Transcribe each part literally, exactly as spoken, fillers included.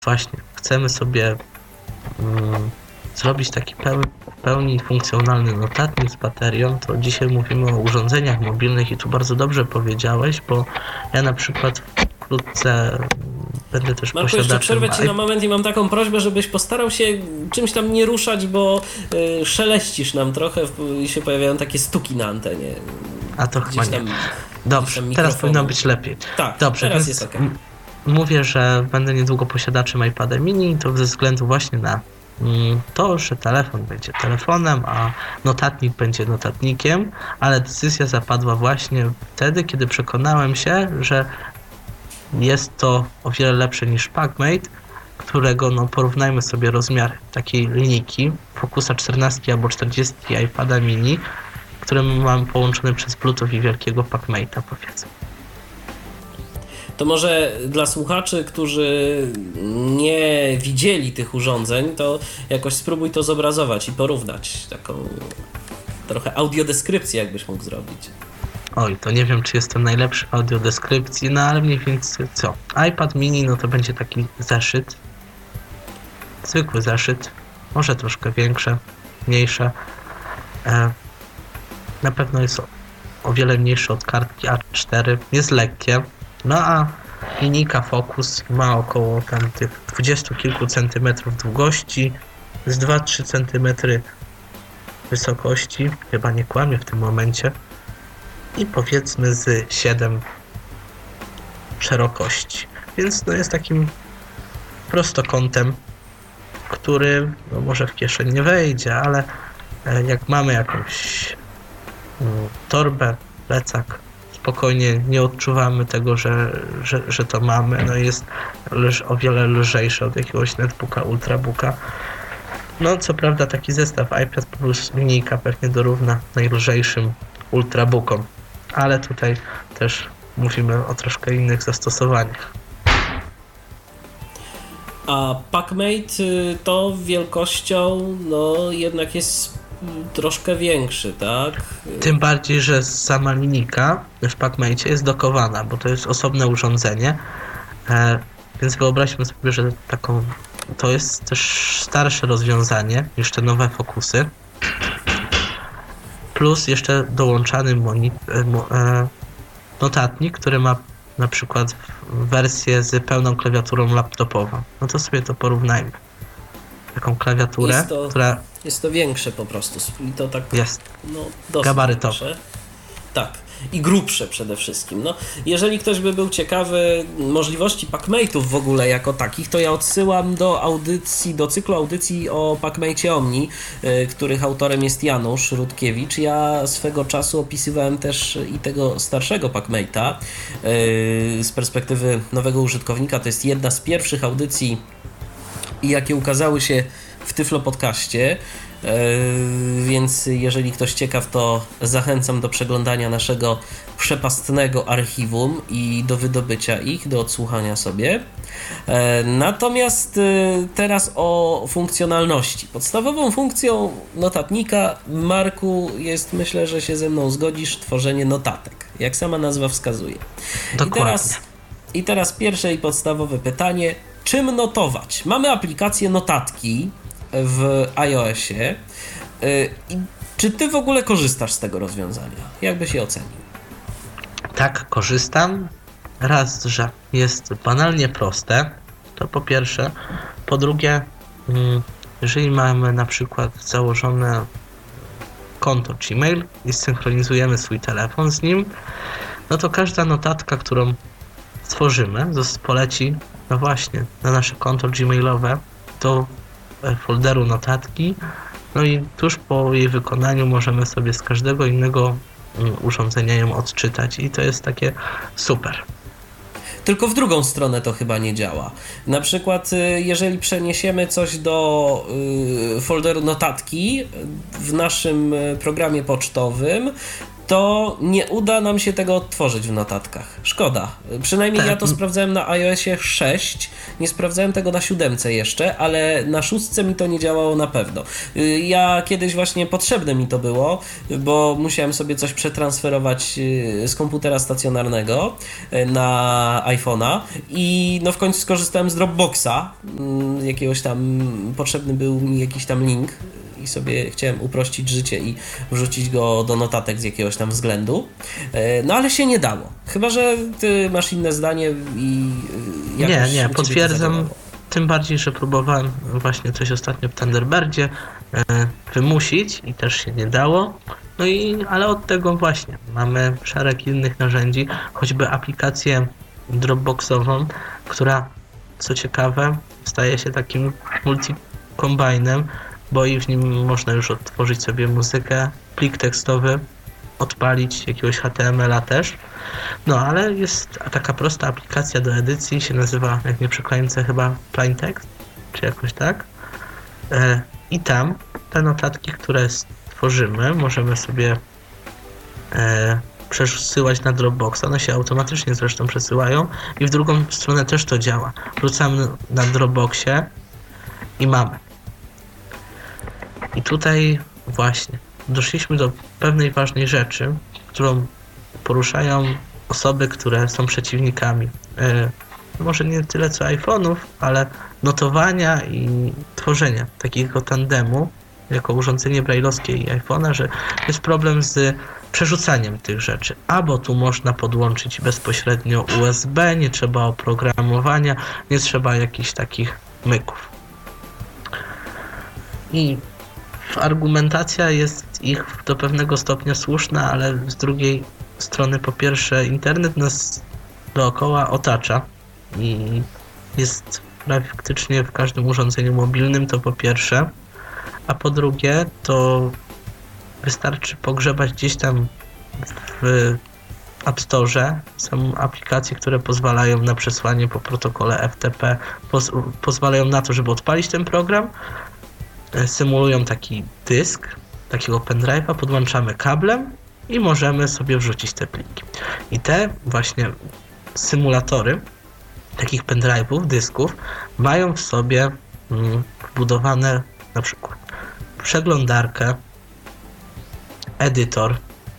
właśnie chcemy sobie mm, zrobić taki peł, w pełni funkcjonalny notatnik z baterią, to dzisiaj mówimy o urządzeniach mobilnych i tu bardzo dobrze powiedziałeś, bo ja na przykład wkrótce będę też Marku, posiadaczem... jeszcze przerwę ci na moment i mam taką prośbę, żebyś postarał się czymś tam nie ruszać, bo y, szeleścisz nam trochę i się pojawiają takie stuki na antenie. A to chyba nie. Tam, Dobrze, teraz powinno być lepiej. Tak, Dobrze, teraz więc jest okej. m- mówię, że będę niedługo posiadaczem iPada mini, to ze względu właśnie na mm, to, że telefon będzie telefonem, a notatnik będzie notatnikiem, ale decyzja zapadła właśnie wtedy, kiedy przekonałem się, że jest to o wiele lepsze niż PackMate, którego, no porównajmy sobie rozmiar takiej linijki Focusa czternastki albo czterdziestki iPada mini, które mamy połączone przez Bluetooth i wielkiego PackMate'a, powiedzmy. To może dla słuchaczy, którzy nie widzieli tych urządzeń, to jakoś spróbuj to zobrazować i porównać. Taką trochę audiodeskrypcję jakbyś mógł zrobić. Oj, to nie wiem, czy jestem najlepszy w audiodeskrypcji, no ale mniej więcej co? iPad mini, no to będzie taki zeszyt. Zwykły zeszyt. Może troszkę większe, mniejsze. E, na pewno jest o, o wiele mniejszy od kartki A cztery. Jest lekkie. No a linijka Focus ma około tam tych dwudziestu kilku centymetrów długości, z dwa do trzech centymetrów wysokości, chyba nie kłamię w tym momencie, i powiedzmy z siedem szerokości. Więc no jest takim prostokątem, który no może w kieszeń nie wejdzie, ale jak mamy jakąś mm, torbę, plecak, spokojnie nie odczuwamy tego, że, że, że to mamy. No jest leż, o wiele lżejsze od jakiegoś netbooka, ultrabooka. No co prawda taki zestaw iPad plus linijka pewnie dorówna najlżejszym ultrabookom, ale tutaj też mówimy o troszkę innych zastosowaniach. A PackMate to wielkością no jednak jest troszkę większy, tak? Tym bardziej, że sama linijka w PackMate jest dokowana, bo to jest osobne urządzenie, e, więc wyobraźmy sobie, że taką, to jest też starsze rozwiązanie niż te nowe Focusy, plus jeszcze dołączany moni- e, notatnik, który ma na przykład wersję z pełną klawiaturą laptopową. No to sobie to porównajmy. Taką klawiaturę, jest to, która... Jest to większe po prostu. I to tak jest no, dosyć gabarytowe. Większe. Tak. I grubsze przede wszystkim. No, jeżeli ktoś by był ciekawy możliwości PackMate'ów w ogóle jako takich, to ja odsyłam do audycji, do cyklu audycji o PackMate'ie Omni, yy, których autorem jest Janusz Rutkiewicz. Ja swego czasu opisywałem też i tego starszego PackMate'a. Yy, z perspektywy nowego użytkownika to jest jedna z pierwszych audycji, jakie ukazały się w Tyflo Podcaście. Yy, więc jeżeli ktoś ciekaw, to zachęcam do przeglądania naszego przepastnego archiwum i do wydobycia ich, do odsłuchania sobie. Yy, natomiast yy, teraz o funkcjonalności. Podstawową funkcją notatnika, Marku, jest, myślę, że się ze mną zgodzisz, tworzenie notatek, jak sama nazwa wskazuje. Dokładnie. I teraz, i teraz pierwsze i podstawowe pytanie, czym notować? Mamy aplikację Notatki w iOSie. I czy ty w ogóle korzystasz z tego rozwiązania? Jak byś je ocenił? Tak, korzystam. Raz, że jest banalnie proste, to po pierwsze. Po drugie, jeżeli mamy na przykład założone konto Gmail i synchronizujemy swój telefon z nim, no to każda notatka, którą stworzymy, poleci no właśnie na nasze konto gmailowe do folderu notatki, no i tuż po jej wykonaniu możemy sobie z każdego innego urządzenia ją odczytać i to jest takie super. Tylko w drugą stronę to chyba nie działa. Na przykład jeżeli przeniesiemy coś do folderu notatki w naszym programie pocztowym, to nie uda nam się tego odtworzyć w notatkach. Szkoda. Przynajmniej tak. ja to sprawdzałem na iOSie sześć, nie sprawdzałem tego na siódemce jeszcze, ale na szóstce mi to nie działało na pewno. Ja kiedyś właśnie potrzebne mi to było, bo musiałem sobie coś przetransferować z komputera stacjonarnego na iPhone'a i no w końcu skorzystałem z Dropboxa, jakiegoś tam, potrzebny był mi jakiś tam link i sobie chciałem uprościć życie i wrzucić go do notatek z jakiegoś tam względu. No ale się nie dało. Chyba że ty masz inne zdanie i jakoś Nie, nie, u ciebie to potwierdzam. zadziałało. Tym bardziej, że próbowałem właśnie coś ostatnio w Thunderbirdzie e, wymusić i też się nie dało. No i, ale od tego właśnie mamy szereg innych narzędzi, choćby aplikację Dropboxową, która, co ciekawe, staje się takim multi-combinem, bo i w nim można już odtworzyć sobie muzykę, plik tekstowy, odpalić jakiegoś H T M L-a też. No, ale jest taka prosta aplikacja do edycji, się nazywa, jak nie przeklęcę, chyba Plain Text, czy jakoś tak. E, I tam te notatki, które stworzymy, możemy sobie e, przesyłać na Dropboxa. One się automatycznie zresztą przesyłają i w drugą stronę też to działa. Wrzucamy na Dropboxie i mamy. I tutaj właśnie doszliśmy do pewnej ważnej rzeczy, którą poruszają osoby, które są przeciwnikami. E, może nie tyle co iPhone'ów, ale notowania i tworzenia takiego tandemu jako urządzenie braille'owskie i iPhone'a, że jest problem z przerzucaniem tych rzeczy. Albo tu można podłączyć bezpośrednio U S B, nie trzeba oprogramowania, nie trzeba jakichś takich myków. I argumentacja jest ich do pewnego stopnia słuszna, ale z drugiej strony, po pierwsze, internet nas dookoła otacza i jest praktycznie w każdym urządzeniu mobilnym, to po pierwsze, a po drugie, to wystarczy pogrzebać gdzieś tam w App Store. Są aplikacje, które pozwalają na przesłanie po protokole F T P, poz pozwalają na to, żeby odpalić ten program, symulują taki dysk, takiego pendrive'a, podłączamy kablem i możemy sobie wrzucić te pliki. I te właśnie symulatory takich pendrive'ów, dysków mają w sobie mm, wbudowane na przykład przeglądarkę, edytor,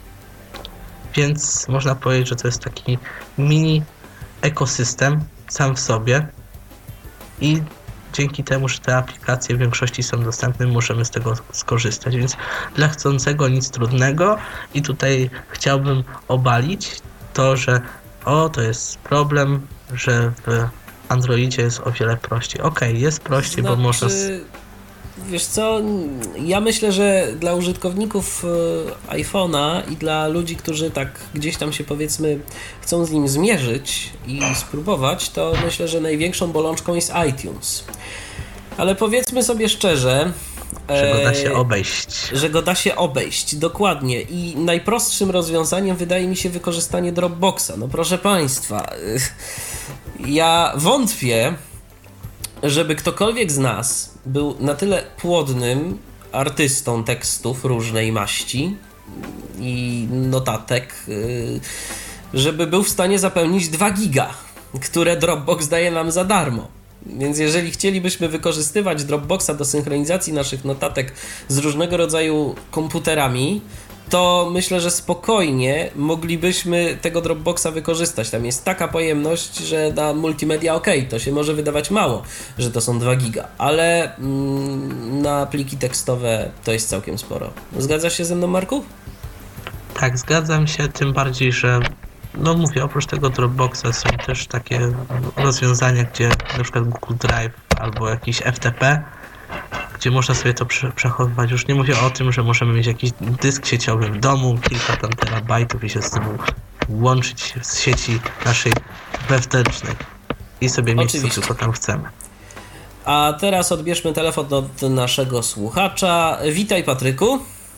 więc można powiedzieć, że to jest taki mini ekosystem sam w sobie i dzięki temu, że te aplikacje w większości są dostępne, możemy z tego skorzystać, więc dla chcącego nic trudnego i tutaj chciałbym obalić to, że o, to jest problem, że w Androidzie jest o wiele prościej. Okej, okay, jest prościej, znaczy, bo można... Wiesz co, ja myślę, że dla użytkowników iPhone'a i dla ludzi, którzy tak gdzieś tam się, powiedzmy, chcą z nim zmierzyć i spróbować, to myślę, że największą bolączką jest iTunes. Ale powiedzmy sobie szczerze, że go da się obejść. Że go da się obejść, dokładnie. I najprostszym rozwiązaniem wydaje mi się wykorzystanie Dropboxa. No proszę Państwa, ja wątpię, żeby ktokolwiek z nas był na tyle płodnym artystą tekstów różnej maści i notatek, żeby był w stanie zapełnić dwa giga, które Dropbox daje nam za darmo. Więc jeżeli chcielibyśmy wykorzystywać Dropboxa do synchronizacji naszych notatek z różnego rodzaju komputerami, to myślę, że spokojnie moglibyśmy tego Dropboxa wykorzystać. Tam jest taka pojemność, że na multimedia ok, to się może wydawać mało, że to są dwa giga, ale mm, na pliki tekstowe to jest całkiem sporo. Zgadzasz się ze mną, Marku? Tak, zgadzam się, tym bardziej, że no mówię, oprócz tego Dropboxa są też takie rozwiązania, gdzie na przykład Google Drive albo jakiś F T P, gdzie można sobie to przechowywać. Już nie mówię o tym, że możemy mieć jakiś dysk sieciowy w domu, kilka tam terabajtów i się z tym łączyć z sieci naszej wewnętrznej i sobie mieć co tylko tam chcemy. A teraz odbierzmy telefon od naszego słuchacza. Witaj, Patryku.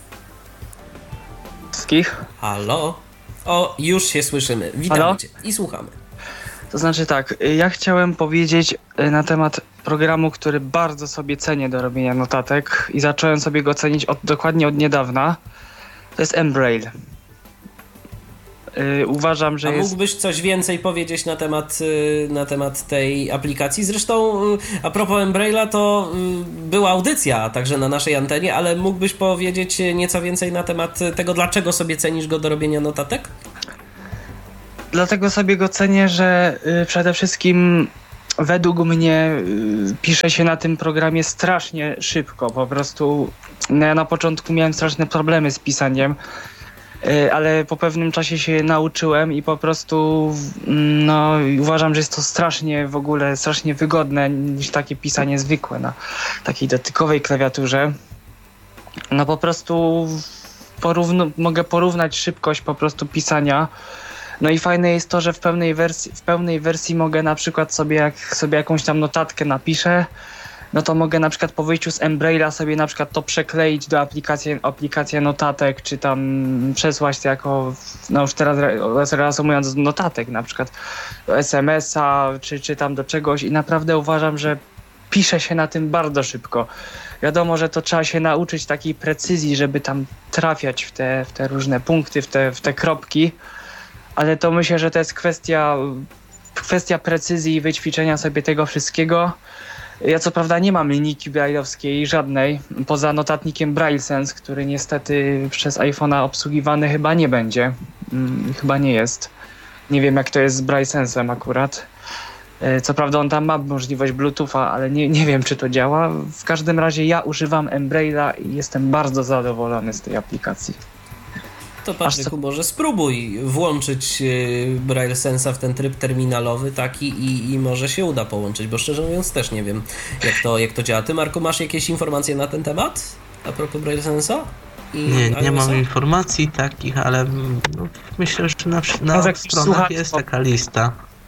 Wszystkich. Halo. O, już się słyszymy. Witam Cię i słuchamy. To znaczy tak, ja chciałem powiedzieć na temat programu, który bardzo sobie cenię do robienia notatek i zacząłem sobie go cenić od, dokładnie od niedawna. To jest mBraille. Yy, uważam, że A jest... mógłbyś coś więcej powiedzieć na temat, y, na temat tej aplikacji? Zresztą y, a propos Embraila, to y, była audycja także na naszej antenie, ale mógłbyś powiedzieć nieco więcej na temat tego, dlaczego sobie cenisz go do robienia notatek? Dlatego sobie go cenię, że y, przede wszystkim według mnie y, pisze się na tym programie strasznie szybko. Po prostu no, ja na początku miałem straszne problemy z pisaniem, y, ale po pewnym czasie się nauczyłem i po prostu mm, no, uważam, że jest to strasznie w ogóle strasznie wygodne niż takie pisanie zwykłe na takiej dotykowej klawiaturze. No po prostu porównu- mogę porównać szybkość po prostu pisania. No i fajne jest to, że w pełnej wersji, w pełnej wersji mogę na przykład sobie, jak sobie jakąś tam notatkę napiszę, no to mogę na przykład po wyjściu z Embraila sobie na przykład to przekleić do aplikacji, aplikacji notatek, czy tam przesłać to jako, no już teraz reasumując, notatek na przykład do es em es a, czy, czy tam do czegoś i naprawdę uważam, że pisze się na tym bardzo szybko. Wiadomo, że to trzeba się nauczyć takiej precyzji, żeby tam trafiać w te, w te różne punkty, w te, w te kropki. Ale to myślę, że to jest kwestia, kwestia precyzji i wyćwiczenia sobie tego wszystkiego. Ja co prawda nie mam linijki braille'owskiej żadnej, poza notatnikiem BrailleSense, który niestety przez iPhone'a obsługiwany chyba nie będzie. Hmm, chyba nie jest. Nie wiem, jak to jest z BrailleSense'em akurat. Co prawda on tam ma możliwość Bluetootha, ale nie, nie wiem, czy to działa. W każdym razie ja używam Embraila i jestem bardzo zadowolony z tej aplikacji. To Patryku, może spróbuj włączyć yy, Braille Sensa w ten tryb terminalowy taki i, i może się uda połączyć, bo szczerze mówiąc też nie wiem, jak to, jak to działa. Ty, Marku, masz jakieś informacje na ten temat? A propos Braille Sensa? I Nie, nie iOS-a? mam informacji takich, ale no, myślę, że na, na Może stronach słuchacz- jest taka lista.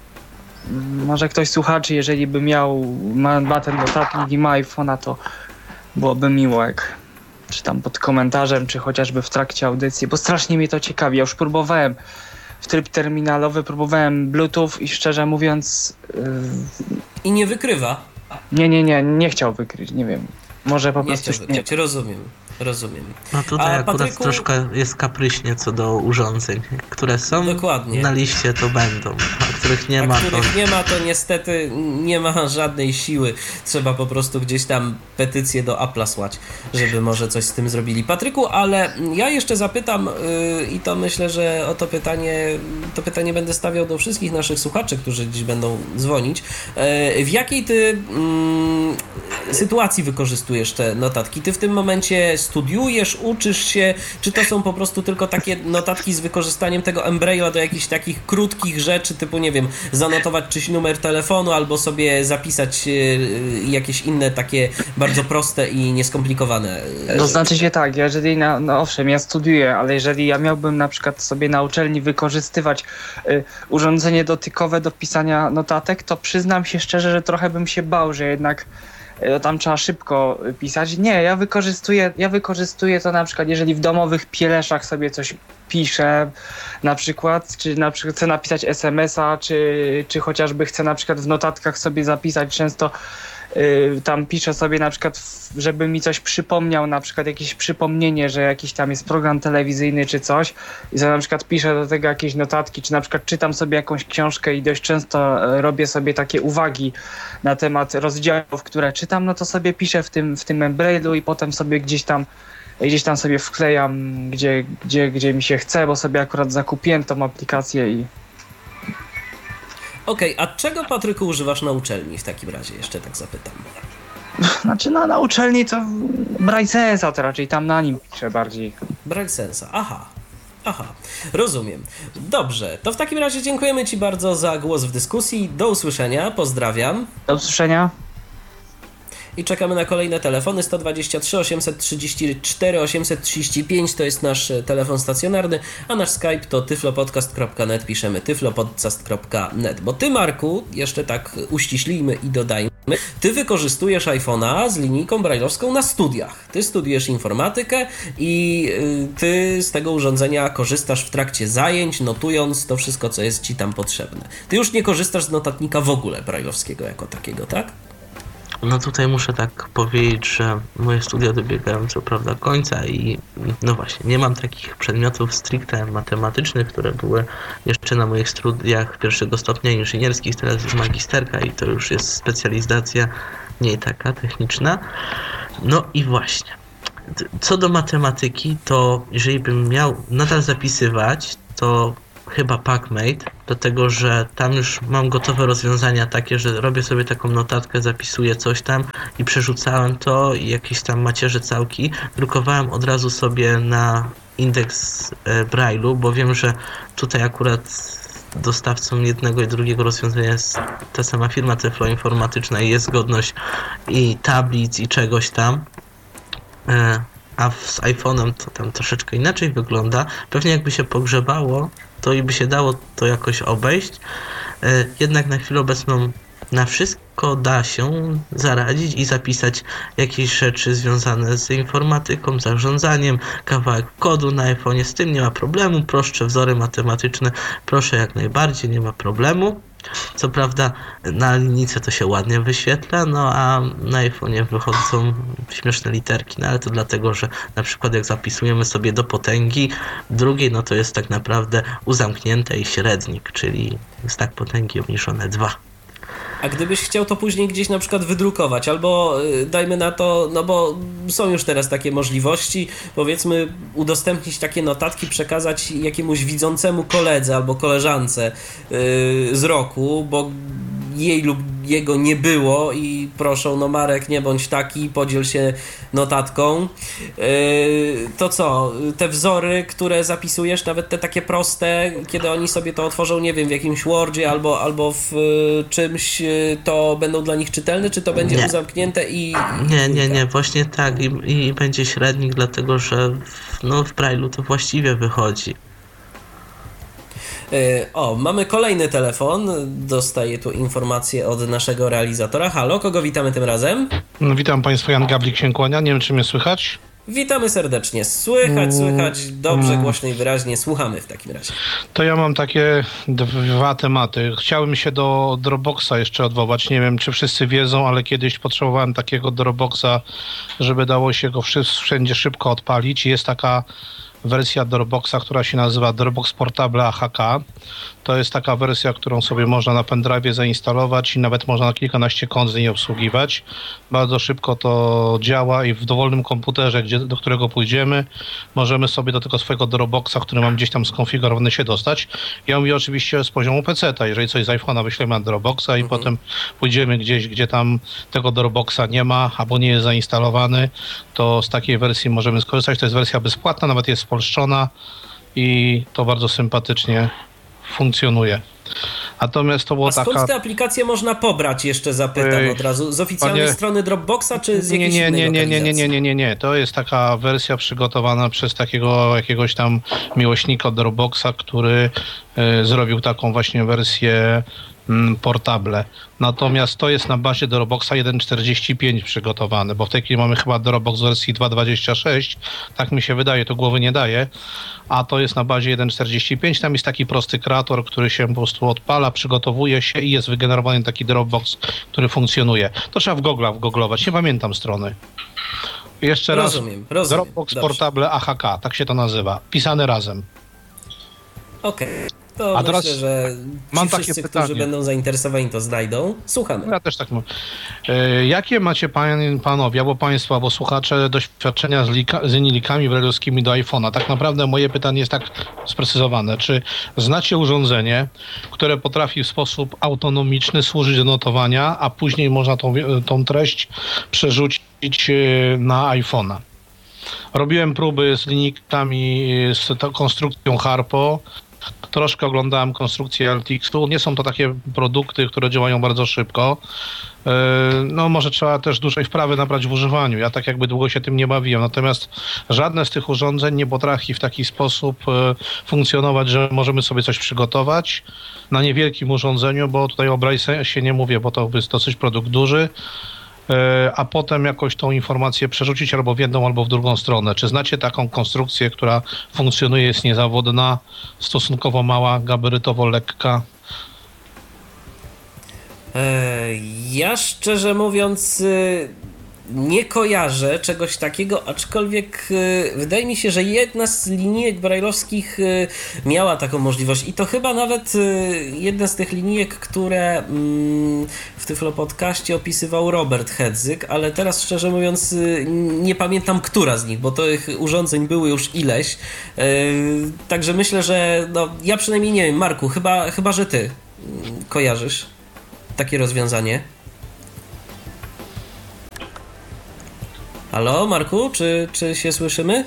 Może ktoś słuchaczy, jeżeli by miał ma, ma ten notatnik i ma iPhone'a, to byłoby miło, jak czy tam pod komentarzem, czy chociażby w trakcie audycji, bo strasznie mnie to ciekawi. Ja już próbowałem w tryb terminalowy, próbowałem Bluetooth i szczerze mówiąc yy, I nie wykrywa. nie, nie, nie, nie chciał wykryć, nie wiem. Może po Nie prostu chciał nie. wykryć, rozumiem. Rozumiem. No tutaj A, akurat Patryku- troszkę jest kapryśnie co do urządzeń, które są Dokładnie. na liście, to będą, a których nie A ma, to których nie ma, to niestety nie ma żadnej siły. Trzeba po prostu gdzieś tam petycję do Apple'a słać, żeby może coś z tym zrobili. Patryku, ale ja jeszcze zapytam yy, i to myślę, że o to pytanie, to pytanie będę stawiał do wszystkich naszych słuchaczy, którzy dziś będą dzwonić. Yy, w jakiej ty yy, sytuacji wykorzystujesz te notatki? Ty w tym momencie studiujesz, uczysz się, czy to są po prostu tylko takie notatki z wykorzystaniem tego Embraila do jakichś takich krótkich rzeczy, typu, nie wiem, zanotować czyś numer telefonu, albo sobie zapisać yy, jakieś inne takie bardzo proste i nieskomplikowane yy, To znaczy się tak, jeżeli, na, no owszem, ja studiuję, ale jeżeli ja miałbym na przykład sobie na uczelni wykorzystywać y, urządzenie dotykowe do pisania notatek, to przyznam się szczerze, że trochę bym się bał, że jednak y, tam trzeba szybko pisać. Nie, ja wykorzystuję, ja wykorzystuję to na przykład, jeżeli w domowych pieleszach sobie coś piszę, na przykład, czy na przykład chcę napisać es em es a, czy, czy chociażby chcę na przykład w notatkach sobie zapisać często. Yy, tam piszę sobie na przykład, w- żeby mi coś przypomniał, na przykład jakieś przypomnienie, że jakiś tam jest program telewizyjny czy coś i sobie na przykład piszę do tego jakieś notatki, czy na przykład czytam sobie jakąś książkę i dość często e, robię sobie takie uwagi na temat rozdziałów, które czytam, no to sobie piszę w tym, w tym Embrailu i potem sobie gdzieś tam gdzieś tam sobie wklejam, gdzie, gdzie, gdzie mi się chce, bo sobie akurat zakupiłem tą aplikację i Okej, a czego, Patryku, używasz na uczelni w takim razie? Jeszcze tak zapytam. znaczy no, na uczelni to BrailleSense to raczej tam na nim piszę bardziej. Braille Sensa, aha. Aha, rozumiem. Dobrze, to w takim razie dziękujemy Ci bardzo za głos w dyskusji. Do usłyszenia, pozdrawiam. Do usłyszenia. I czekamy na kolejne telefony. sto dwadzieścia trzy osiemset trzydzieści cztery osiemset trzydzieści pięć to jest nasz telefon stacjonarny, a nasz Skype to tyflopodcast kropka net. Piszemy tyflopodcast kropka net. Bo Ty, Marku, jeszcze tak uściślijmy i dodajmy, Ty wykorzystujesz iPhone'a z linijką brailleowską na studiach. Ty studiujesz informatykę i y, Ty z tego urządzenia korzystasz w trakcie zajęć, notując to wszystko, co jest Ci tam potrzebne. Ty już nie korzystasz z notatnika w ogóle brailleowskiego jako takiego, tak? No tutaj muszę tak powiedzieć, że moje studia dobiegają co prawda końca i no właśnie, nie mam takich przedmiotów stricte matematycznych, które były jeszcze na moich studiach pierwszego stopnia inżynierskich, teraz jest magisterka i to już jest specjalizacja nie taka techniczna. No i właśnie, co do matematyki, to jeżeli bym miał nadal zapisywać, to chyba PackMate, dlatego że tam już mam gotowe rozwiązania takie, że robię sobie taką notatkę, zapisuję coś tam i przerzucałem to i jakieś tam macierze całki, drukowałem od razu sobie na indeks e, Braille'u, bo wiem, że tutaj akurat dostawcą jednego i drugiego rozwiązania jest ta sama firma Tyfloinformatyczna i jest zgodność i tablic i czegoś tam. E, a z iPhone'em to tam troszeczkę inaczej wygląda. Pewnie jakby się pogrzebało, to i by się dało to jakoś obejść. E, jednak na chwilę obecną na wszystko da się zaradzić i zapisać jakieś rzeczy związane z informatyką, zarządzaniem, kawałek kodu na iPhone'ie. Z tym nie ma problemu. Prostsze wzory matematyczne, proszę jak najbardziej, nie ma problemu. Co prawda na linijce to się ładnie wyświetla, no a na iPhone'ie wychodzą śmieszne literki, no ale to dlatego, że na przykład jak zapisujemy sobie do potęgi drugiej, no to jest tak naprawdę uzamknięte i średnik, czyli znak potęgi obniżone dwa. A gdybyś chciał to później gdzieś na przykład wydrukować, albo y, dajmy na to, no bo są już teraz takie możliwości, powiedzmy udostępnić takie notatki, przekazać jakiemuś widzącemu koledze albo koleżance y, z roku, bo jej lub jego nie było i proszą, no Marek, nie bądź taki, podziel się notatką. Yy, to co, te wzory, które zapisujesz, nawet te takie proste, kiedy oni sobie to otworzą, nie wiem, w jakimś Wordzie albo, albo w y, czymś, y, to będą dla nich czytelne, czy to będzie Nie. uzamknięte i... Nie, nie, nie, właśnie tak i, i będzie średnik, dlatego że w, no, w Braille'u to właściwie wychodzi. O, mamy kolejny telefon. Dostaję tu informację od naszego realizatora. Halo, kogo witamy tym razem? No, witam Państwa, Jan Gablik się kłania. Nie wiem, czy mnie słychać. Witamy serdecznie. Słychać, słychać. Dobrze, głośno i wyraźnie. Słuchamy w takim razie. To ja mam takie dwa tematy. Chciałem się do Dropboxa jeszcze odwołać. Nie wiem, czy wszyscy wiedzą, ale kiedyś potrzebowałem takiego Dropboxa, żeby dało się go wszędzie szybko odpalić. Jest taka wersja Dropboxa, która się nazywa Dropbox Portable A H K. To jest taka wersja, którą sobie można na pendrive'ie zainstalować i nawet można na kilkanaście kont z niej obsługiwać. Bardzo szybko to działa i w dowolnym komputerze, gdzie, do którego pójdziemy, możemy sobie do tego swojego Dropboxa, który mam gdzieś tam skonfigurowany, się dostać. Ja mówię oczywiście z poziomu peceta. Jeżeli coś z iPhone'a wyślemy na Dropboxa i mhm. potem pójdziemy gdzieś, gdzie tam tego Dropboxa nie ma albo nie jest zainstalowany, to z takiej wersji możemy skorzystać. To jest wersja bezpłatna, nawet jest spolszczona i to bardzo sympatycznie funkcjonuje. Natomiast to było A skąd taka... te aplikacje można pobrać, jeszcze zapytam od razu? Z oficjalnej Panie... strony Dropboxa, czy z jakiejś nie, nie, innej nie, nie, nie, nie, nie, nie, nie. To jest taka wersja przygotowana przez takiego jakiegoś tam miłośnika Dropboxa, który y, zrobił taką właśnie wersję portable. Natomiast to jest na bazie Dropboxa jeden czterdzieści pięć przygotowane, bo w tej chwili mamy chyba Dropbox wersji dwa dwadzieścia sześć, tak mi się wydaje, to głowy nie daje, a to jest na bazie jeden czterdzieści pięć, tam jest taki prosty kreator, który się po prostu odpala, przygotowuje się i jest wygenerowany taki Dropbox, który funkcjonuje. To trzeba w Google'a wgooglować, nie pamiętam strony. Jeszcze rozumiem, raz, rozumiem. Dropbox Dobrze. Portable A H K, tak się to nazywa, pisane razem. Okej. Okay. To A teraz myślę, że ci mam wszyscy, takie pytanie. którzy będą zainteresowani, to znajdą. Słuchamy. Ja też tak mówię. E, jakie macie pan, panowie, albo państwo, albo słuchacze doświadczenia z, lika, z linijkami braille'owskimi do iPhone'a? Tak naprawdę moje pytanie jest tak sprecyzowane. Czy znacie urządzenie, które potrafi w sposób autonomiczny służyć do notowania, a później można tą, tą treść przerzucić na iPhone'a? Robiłem próby z linijkami, z tą konstrukcją Harpo. Troszkę oglądałem konstrukcję L T X-u. Nie są to takie produkty, które działają bardzo szybko. No może trzeba też dużej wprawy nabrać w używaniu. Ja tak jakby długo się tym nie bawiłem. Natomiast żadne z tych urządzeń nie potrafi w taki sposób funkcjonować, że możemy sobie coś przygotować na niewielkim urządzeniu, bo tutaj o Braille'ie się nie mówię, bo to jest dosyć produkt duży, a potem jakoś tą informację przerzucić albo w jedną, albo w drugą stronę. Czy znacie taką konstrukcję, która funkcjonuje, jest niezawodna, stosunkowo mała, gabarytowo lekka? Ja szczerze mówiąc nie kojarzę czegoś takiego, aczkolwiek wydaje mi się, że jedna z linijek brajlowskich miała taką możliwość i to chyba nawet jedna z tych linijek, które w Tyflo Podcaście opisywał Robert Hedzyk, ale teraz szczerze mówiąc nie pamiętam, która z nich, bo tych urządzeń były już ileś, także myślę, że no, ja przynajmniej nie wiem. Marku, chyba, chyba że ty kojarzysz takie rozwiązanie. Halo, Marku, czy, czy się słyszymy?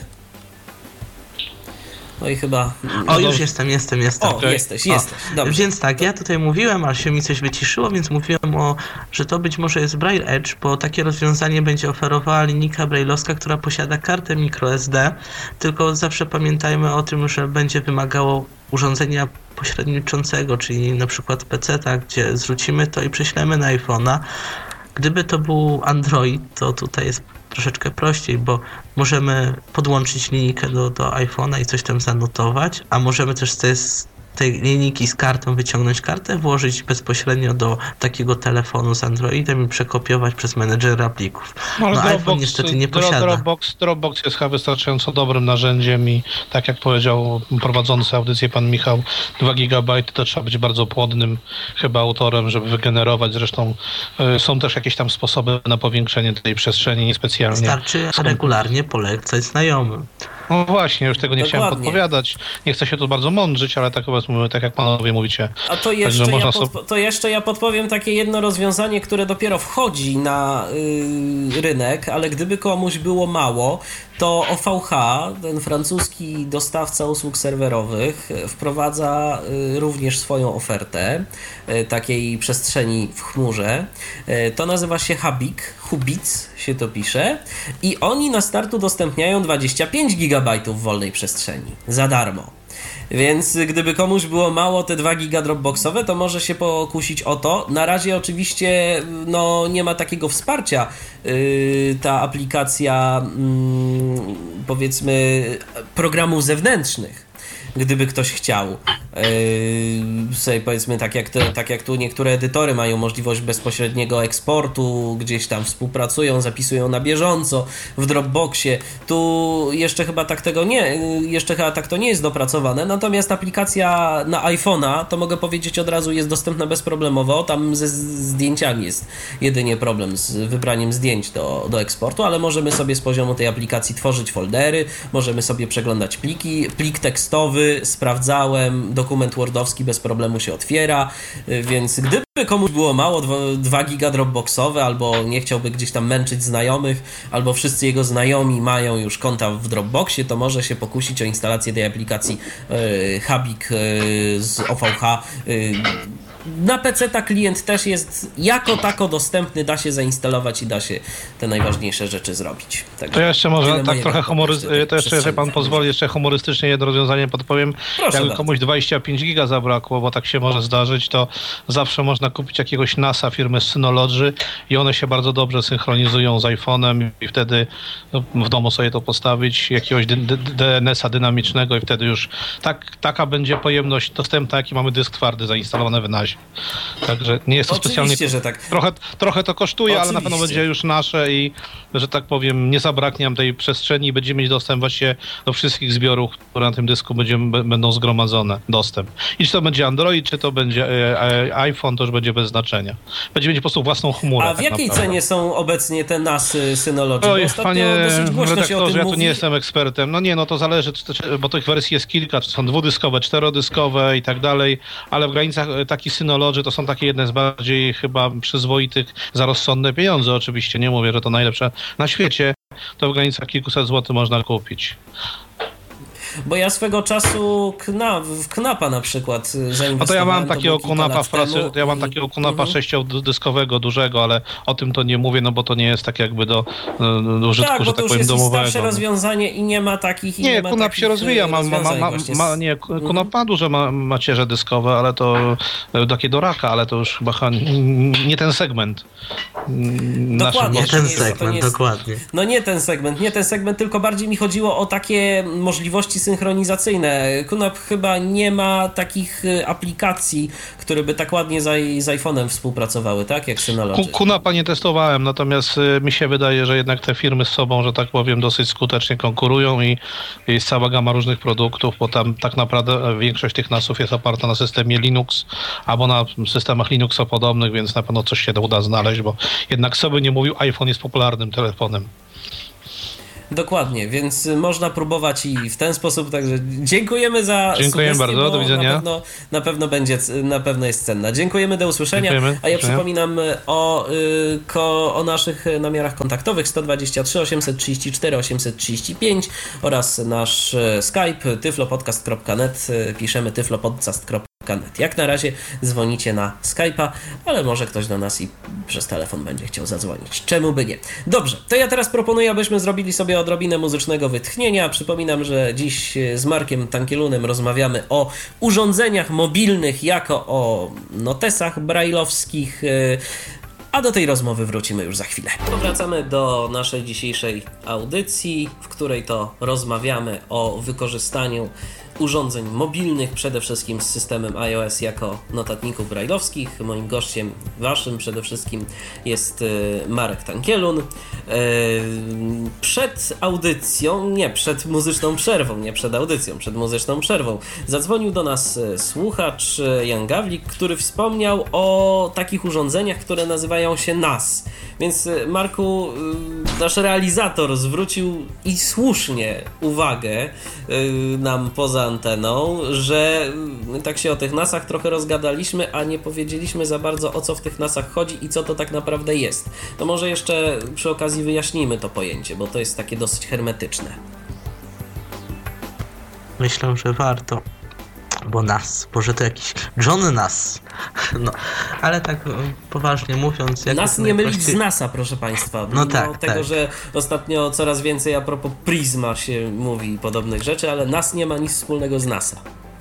No i chyba... O, już jestem, jestem, jestem. O, okay. jesteś, jesteś. Dobrze. Więc tak, ja tutaj mówiłem, ale się mi coś wyciszyło, więc mówiłem o, że to być może jest Braille Edge, bo takie rozwiązanie będzie oferowała linijka braille'owska, która posiada kartę microSD, tylko zawsze pamiętajmy o tym, że będzie wymagało urządzenia pośredniczącego, czyli na przykład peceta, gdzie zwrócimy to i prześlemy na iPhone'a. Gdyby to był Android, to tutaj jest troszeczkę prościej, bo możemy podłączyć linijkę do, do iPhone'a i coś tam zanotować, a możemy też z tej linijki z kartą wyciągnąć kartę, włożyć bezpośrednio do takiego telefonu z Androidem i przekopiować przez menedżera plików. No, no iPhone niestety nie posiada. Dropbox, Dropbox jest chyba wystarczająco dobrym narzędziem i tak jak powiedział prowadzący audycję pan Michał, dwa gigabajty to trzeba być bardzo płodnym chyba autorem, żeby wygenerować. Zresztą y, są też jakieś tam sposoby na powiększenie tej przestrzeni niespecjalnie. Wystarczy Skąd... regularnie polecać znajomym. No właśnie, już tego nie Dokładnie. chciałem podpowiadać. Nie chcę się tu bardzo mądrzyć, ale tak chyba tak jak panowie mówicie. A to jeszcze, ja można podpo- to jeszcze ja podpowiem takie jedno rozwiązanie, które dopiero wchodzi na yy, rynek, ale gdyby komuś było mało, to O V H, ten francuski dostawca usług serwerowych, wprowadza y, również swoją ofertę y, takiej przestrzeni w chmurze. Y, to nazywa się Habik, Hubic się to pisze i oni na start udostępniają dwadzieścia pięć gigabajtów wolnej przestrzeni za darmo. Więc gdyby komuś było mało te dwa giga dropboxowe, to może się pokusić o to. Na razie oczywiście no, nie ma takiego wsparcia. Yy, ta aplikacja yy, powiedzmy programów zewnętrznych. Gdyby ktoś chciał yy, sobie powiedzmy tak jak, to, tak jak tu niektóre edytory mają możliwość bezpośredniego eksportu, gdzieś tam współpracują, zapisują na bieżąco w Dropboxie, tu jeszcze chyba tak tego nie, jeszcze chyba tak to nie jest dopracowane, natomiast aplikacja na iPhone'a, to mogę powiedzieć od razu, jest dostępna bezproblemowo, tam ze zdjęciami jest jedynie problem z wybraniem zdjęć do, do eksportu, ale możemy sobie z poziomu tej aplikacji tworzyć foldery, możemy sobie przeglądać pliki, plik tekstowy sprawdzałem, dokument wordowski bez problemu się otwiera, więc gdyby komuś było mało dwa giga dropboxowe, albo nie chciałby gdzieś tam męczyć znajomych, albo wszyscy jego znajomi mają już konta w Dropboxie, to może się pokusić o instalację tej aplikacji yy, Habik yy, z O V H. Yy, Na peceta klient też jest jako tako dostępny, da się zainstalować i da się te najważniejsze rzeczy zrobić. Także to ja jeszcze może tak trochę humorystycznie, to jeszcze, jeżeli pan pozwoli, jeszcze humorystycznie jedno rozwiązanie podpowiem. Proszę Jakby bardzo. komuś dwadzieścia pięć giga zabrakło, bo tak się może zdarzyć, to zawsze można kupić jakiegoś nasa firmy Synology i one się bardzo dobrze synchronizują z iPhone'em i wtedy no, w domu sobie to postawić, jakiegoś D N S a dynamicznego i wtedy już tak, taka będzie pojemność dostępna, jaki mamy dysk twardy zainstalowany w nasie. Także nie jest to Oczywiście, specjalnie... że tak. Trochę, trochę to kosztuje, Oczywiście. ale na pewno będzie już nasze i, że tak powiem, nie zabraknie nam tej przestrzeni i będziemy mieć dostęp właśnie do wszystkich zbiorów, które na tym dysku będziemy, będą zgromadzone. Dostęp. I czy to będzie Android, czy to będzie e, e, iPhone, to już będzie bez znaczenia. Będziemy mieć po prostu własną chmurę. A w tak jakiej naprawdę. cenie są obecnie te nasy Synology? Bo Oj, ostatnio panie dosyć głośno się o redaktorze, tym ja tu mówi. nie jestem ekspertem. No nie, no to zależy, czy, czy, bo tych wersji jest kilka, czy są dwudyskowe, czterodyskowe i tak dalej, ale w granicach taki Synology to są takie jedne z bardziej chyba przyzwoitych za rozsądne pieniądze oczywiście. Nie mówię, że to najlepsze na świecie. To w granicach kilkuset złotych można kupić. Bo ja swego czasu kna, w Knapa na przykład zainwestowałem. No to ja mam takiego było kilka Knapa lat w pracy, temu ja mam i- takiego Knapa Mhm. sześciodyskowego, dużego, ale o tym to nie mówię, no bo to nie jest tak jakby do, do użytku, Tak, bo że to tak już powiem, jest domowego. starsze rozwiązanie i nie ma takich i nie, Nie, ma Kunap takich się rozwija, ma, ma, ma, rozwiązań ma, właśnie ma, z- nie, Mhm. Kunap ma duże ma, macierze dyskowe, ale to e, takie do raka, ale to już chyba n- nie ten segment. mm, Dokładnie. Nie naszym- ten nie jest- to nie segment, jest- dokładnie. No nie ten segment, nie ten segment, tylko bardziej mi chodziło o takie możliwości synchronizacyjne. Kunap chyba nie ma takich aplikacji, które by tak ładnie z, z iPhone'em współpracowały, tak? Jak Synology. Kunapa nie testowałem, natomiast y, mi się wydaje, że jednak te firmy z sobą, że tak powiem, dosyć skutecznie konkurują i jest cała gama różnych produktów, bo tam tak naprawdę większość tych nasów jest oparta na systemie Linux albo na systemach Linuxopodobnych, więc na pewno coś się uda znaleźć, bo jednak co by nie mówił, iPhone jest popularnym telefonem. Dokładnie, więc można próbować i w ten sposób, także dziękujemy za Dziękuję sugestię, bardzo, do widzenia. Na pewno, na pewno będzie, na pewno jest cenna. Dziękujemy, do usłyszenia. Dziękujemy. A ja Dziękuję. przypominam o, y, ko, o naszych namiarach kontaktowych sto dwadzieścia trzy osiemset trzydzieści cztery osiemset trzydzieści pięć oraz nasz Skype tyflopodcast kropka net, piszemy tyflopodcast kropka net. Jak na razie dzwonicie na Skype'a, ale może ktoś do nas i przez telefon będzie chciał zadzwonić. Czemu by nie? Dobrze, to ja teraz proponuję, abyśmy zrobili sobie odrobinę muzycznego wytchnienia. Przypominam, że dziś z Markiem Tankielunem rozmawiamy o urządzeniach mobilnych jako o notesach brajlowskich, a do tej rozmowy wrócimy już za chwilę. Powracamy do naszej dzisiejszej audycji, w której to rozmawiamy o wykorzystaniu urządzeń mobilnych, przede wszystkim z systemem iOS jako notatników brajlowskich. Moim gościem, waszym przede wszystkim, jest Marek Tankielun. Przed audycją, nie, przed muzyczną przerwą, nie przed audycją, przed muzyczną przerwą zadzwonił do nas słuchacz Jan Gawlik, który wspomniał o takich urządzeniach, które nazywają się N A S. Więc Marku, nasz realizator zwrócił i słusznie uwagę nam poza anteną, że my tak się o tych nasach trochę rozgadaliśmy, a nie powiedzieliśmy za bardzo, o co w tych nasach chodzi i co to tak naprawdę jest. To może jeszcze przy okazji wyjaśnijmy to pojęcie, bo to jest takie dosyć hermetyczne. Myślę, że warto. Bo nas, może to jakiś John Nas. No, ale tak poważnie mówiąc... Jak Nas nie mylić z NASA, proszę Państwa. No tak, tego, tak. że ostatnio coraz więcej a propos Prisma się mówi podobnych rzeczy, ale Nas nie ma nic wspólnego z NASA.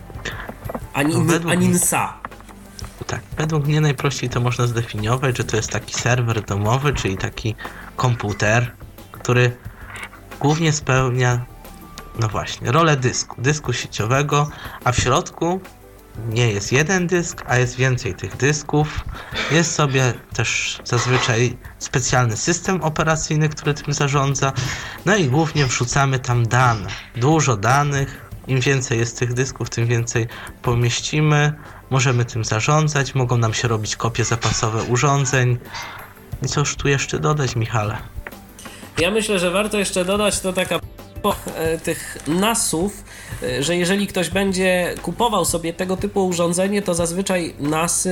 Ani, No, według ani mnie- N S A. Tak, według mnie najprościej to można zdefiniować, że to jest taki serwer domowy, czyli taki komputer, który głównie spełnia, no właśnie, rolę dysku, dysku sieciowego, a w środku nie jest jeden dysk, a jest więcej tych dysków. Jest sobie też zazwyczaj specjalny system operacyjny, który tym zarządza. No i głównie wrzucamy tam dane, dużo danych. Im więcej jest tych dysków, tym więcej pomieścimy. Możemy tym zarządzać, mogą nam się robić kopie zapasowe urządzeń. I cóż tu jeszcze dodać, Michale? Ja myślę, że warto jeszcze dodać to taka po e, tych nasów, e, że jeżeli ktoś będzie kupował sobie tego typu urządzenie, to zazwyczaj nasy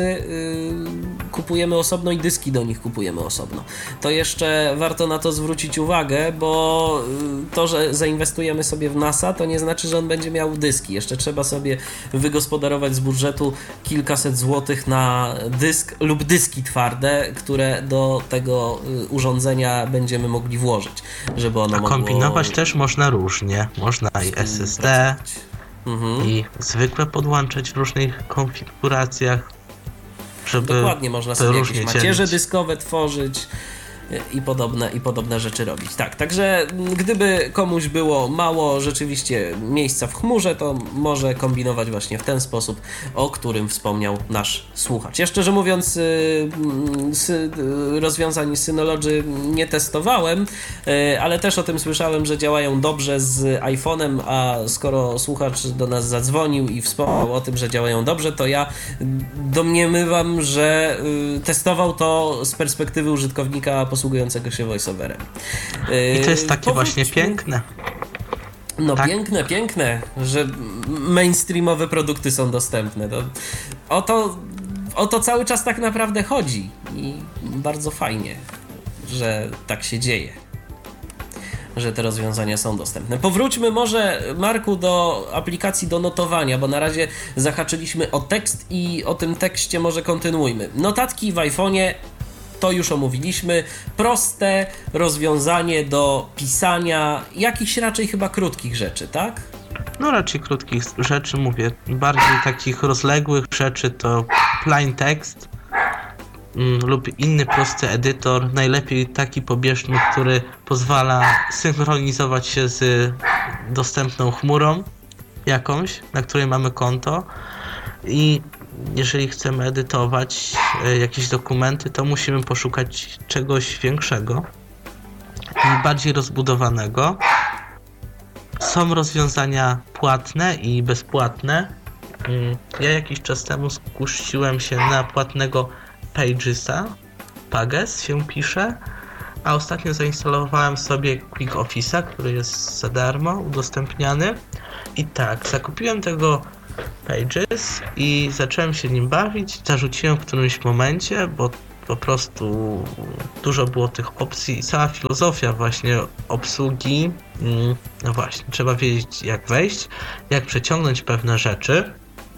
y, kupujemy osobno i dyski do nich kupujemy osobno. To jeszcze warto na to zwrócić uwagę, bo y, to, że zainwestujemy sobie w nasa, to nie znaczy, że on będzie miał dyski. Jeszcze trzeba sobie wygospodarować z budżetu kilkaset złotych na dysk lub dyski twarde, które do tego y, urządzenia będziemy mogli włożyć, żeby ono A mogło... kombinować też można różnie. Można i S S D, Mhm. i zwykle podłączać w różnych konfiguracjach, żeby Dokładnie, można to sobie różnie jakieś macierze dzielić. dyskowe tworzyć i podobne, i podobne rzeczy robić. Tak, także gdyby komuś było mało rzeczywiście miejsca w chmurze, to może kombinować właśnie w ten sposób, o którym wspomniał nasz słuchacz. Ja szczerze mówiąc y, sy, y, rozwiązań Synology nie testowałem, y, ale też o tym słyszałem, że działają dobrze z iPhone'em, a skoro słuchacz do nas zadzwonił i wspomniał o tym, że działają dobrze, to ja domniemywam, że y, testował to z perspektywy użytkownika posługującego się voiceoverem. I to jest takie Powróćmy- właśnie piękne. No Tak. piękne, piękne, że mainstreamowe produkty są dostępne. To, o, to, o to cały czas tak naprawdę chodzi i bardzo fajnie, że tak się dzieje, że te rozwiązania są dostępne. Powróćmy może, Marku, do aplikacji do notowania, bo na razie zahaczyliśmy o tekst i o tym tekście może kontynuujmy. Notatki w iPhone'ie to już omówiliśmy. Proste rozwiązanie do pisania jakichś raczej chyba krótkich rzeczy, tak? No raczej krótkich rzeczy, mówię. Bardziej takich rozległych rzeczy to plain text mm, lub inny prosty edytor. Najlepiej taki pobieżny, który pozwala synchronizować się z dostępną chmurą. jakąś, na której mamy konto i jeżeli chcemy edytować e, jakieś dokumenty, to musimy poszukać czegoś większego i bardziej rozbudowanego. Są rozwiązania płatne i bezpłatne. Ja jakiś czas temu skusiłem się na płatnego Pagesa. Pages się pisze. A ostatnio zainstalowałem sobie Quick Office'a, który jest za darmo udostępniany. I tak, zakupiłem tego Pages i zacząłem się nim bawić. Zarzuciłem w którymś momencie, bo po prostu dużo było tych opcji i cała filozofia właśnie obsługi. No właśnie, trzeba wiedzieć jak wejść, jak przeciągnąć pewne rzeczy.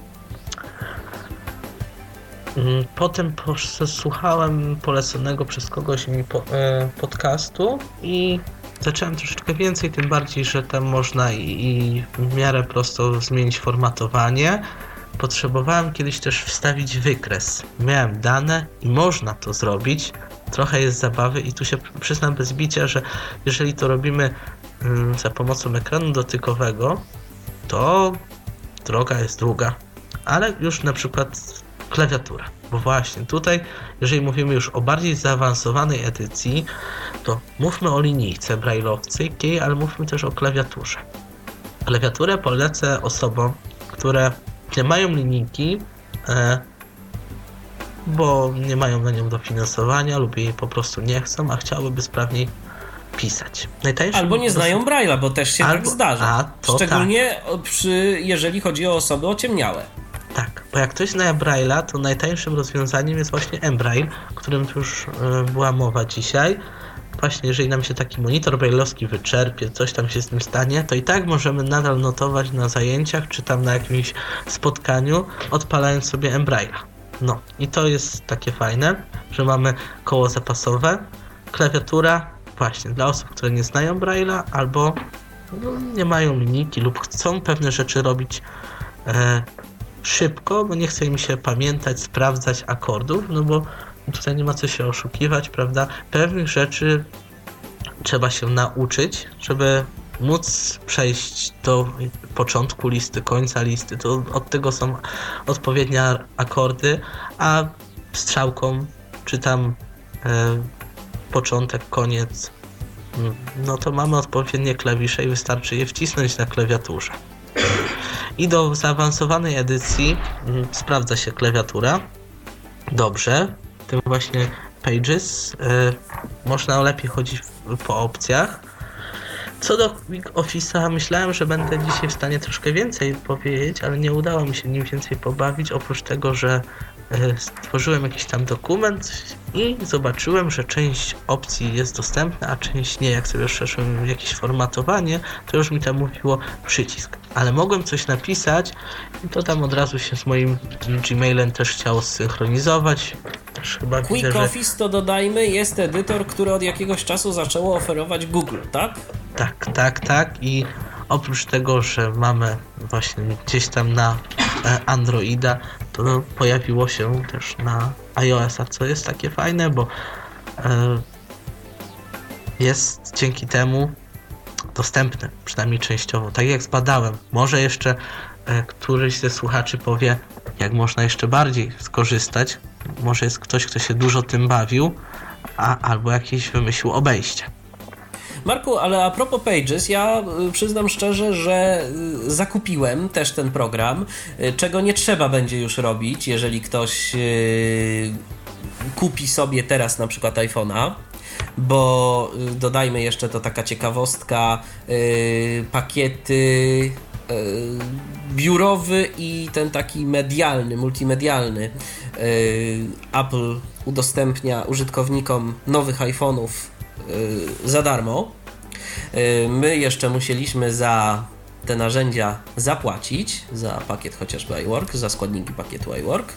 Potem słuchałem poleconego przez kogoś mi po, e, podcastu i zacząłem troszeczkę więcej, tym bardziej, że tam można i, i w miarę prosto zmienić formatowanie. Potrzebowałem kiedyś też wstawić wykres. Miałem dane i można to zrobić. Trochę jest zabawy i tu się przyznam bez bicia, że jeżeli to robimy mm, za pomocą ekranu dotykowego, to droga jest długa. Ale już na przykład klawiatura. Bo właśnie tutaj, jeżeli mówimy już o bardziej zaawansowanej edycji, to mówmy o linijce braille'owskiej, ale mówmy też o klawiaturze. Klawiaturę polecę osobom, które nie mają linijki, e, bo nie mają na nią dofinansowania lub jej po prostu nie chcą, a chciałyby sprawniej pisać. Najtańszym Albo nie znają Braille'a, bo też się Albo, tak zdarza. A, to Szczególnie tak. przy, jeżeli chodzi o osoby ociemniałe. Tak, bo jak ktoś zna Braille'a, to najtańszym rozwiązaniem jest właśnie mBraille, o którym tu już y, była mowa dzisiaj. Właśnie jeżeli nam się taki monitor braille'owski wyczerpie, coś tam się z nim stanie, to i tak możemy nadal notować na zajęciach, czy tam na jakimś spotkaniu, odpalając sobie mBraille'a. No i to jest takie fajne, że mamy koło zapasowe, klawiatura właśnie dla osób, które nie znają Braille'a albo no, nie mają linijki lub chcą pewne rzeczy robić e, szybko, bo nie chce im się pamiętać, sprawdzać akordów, no bo tutaj nie ma co się oszukiwać, prawda? Pewnych rzeczy trzeba się nauczyć, żeby móc przejść do początku listy, końca listy. To od tego są odpowiednie akordy, a strzałką czy tam e, początek, koniec, no to mamy odpowiednie klawisze i wystarczy je wcisnąć na klawiaturze. I do zaawansowanej edycji mm, sprawdza się klawiatura dobrze, tym właśnie Pages, y, można lepiej chodzić w, po opcjach. Co do Quick Office'a, myślałem, że będę dzisiaj w stanie troszkę więcej powiedzieć, ale nie udało mi się nim więcej pobawić, oprócz tego, że y, stworzyłem jakiś tam dokument i zobaczyłem, że część opcji jest dostępna, a część nie. Jak sobie przeszłem w jakieś formatowanie, to już mi tam mówiło przycisk. Ale mogłem coś napisać i to tam od razu się z moim Gmailem też chciało zsynchronizować. Też chyba Quick widzę, Office, to dodajmy, jest edytor, który od jakiegoś czasu zaczęło oferować Google, tak? Tak, tak, tak. I oprócz tego, że mamy właśnie gdzieś tam na Androida, to pojawiło się też na iOS-a, co jest takie fajne, bo jest dzięki temu dostępny, przynajmniej częściowo. Tak jak zbadałem. Może jeszcze e, któryś ze słuchaczy powie, jak można jeszcze bardziej skorzystać. Może jest ktoś, kto się dużo tym bawił, a, albo jakieś wymyślił obejście. Marku, ale a propos Pages, ja przyznam szczerze, że zakupiłem też ten program, czego nie trzeba będzie już robić, jeżeli ktoś yy, kupi sobie teraz na przykład iPhone'a. Bo dodajmy jeszcze, to taka ciekawostka, yy, pakiety yy, biurowy i ten taki medialny, multimedialny yy, Apple udostępnia użytkownikom nowych iPhone'ów yy, za darmo. Yy, my jeszcze musieliśmy za te narzędzia zapłacić, za pakiet chociażby iWork, za składniki pakietu iWork.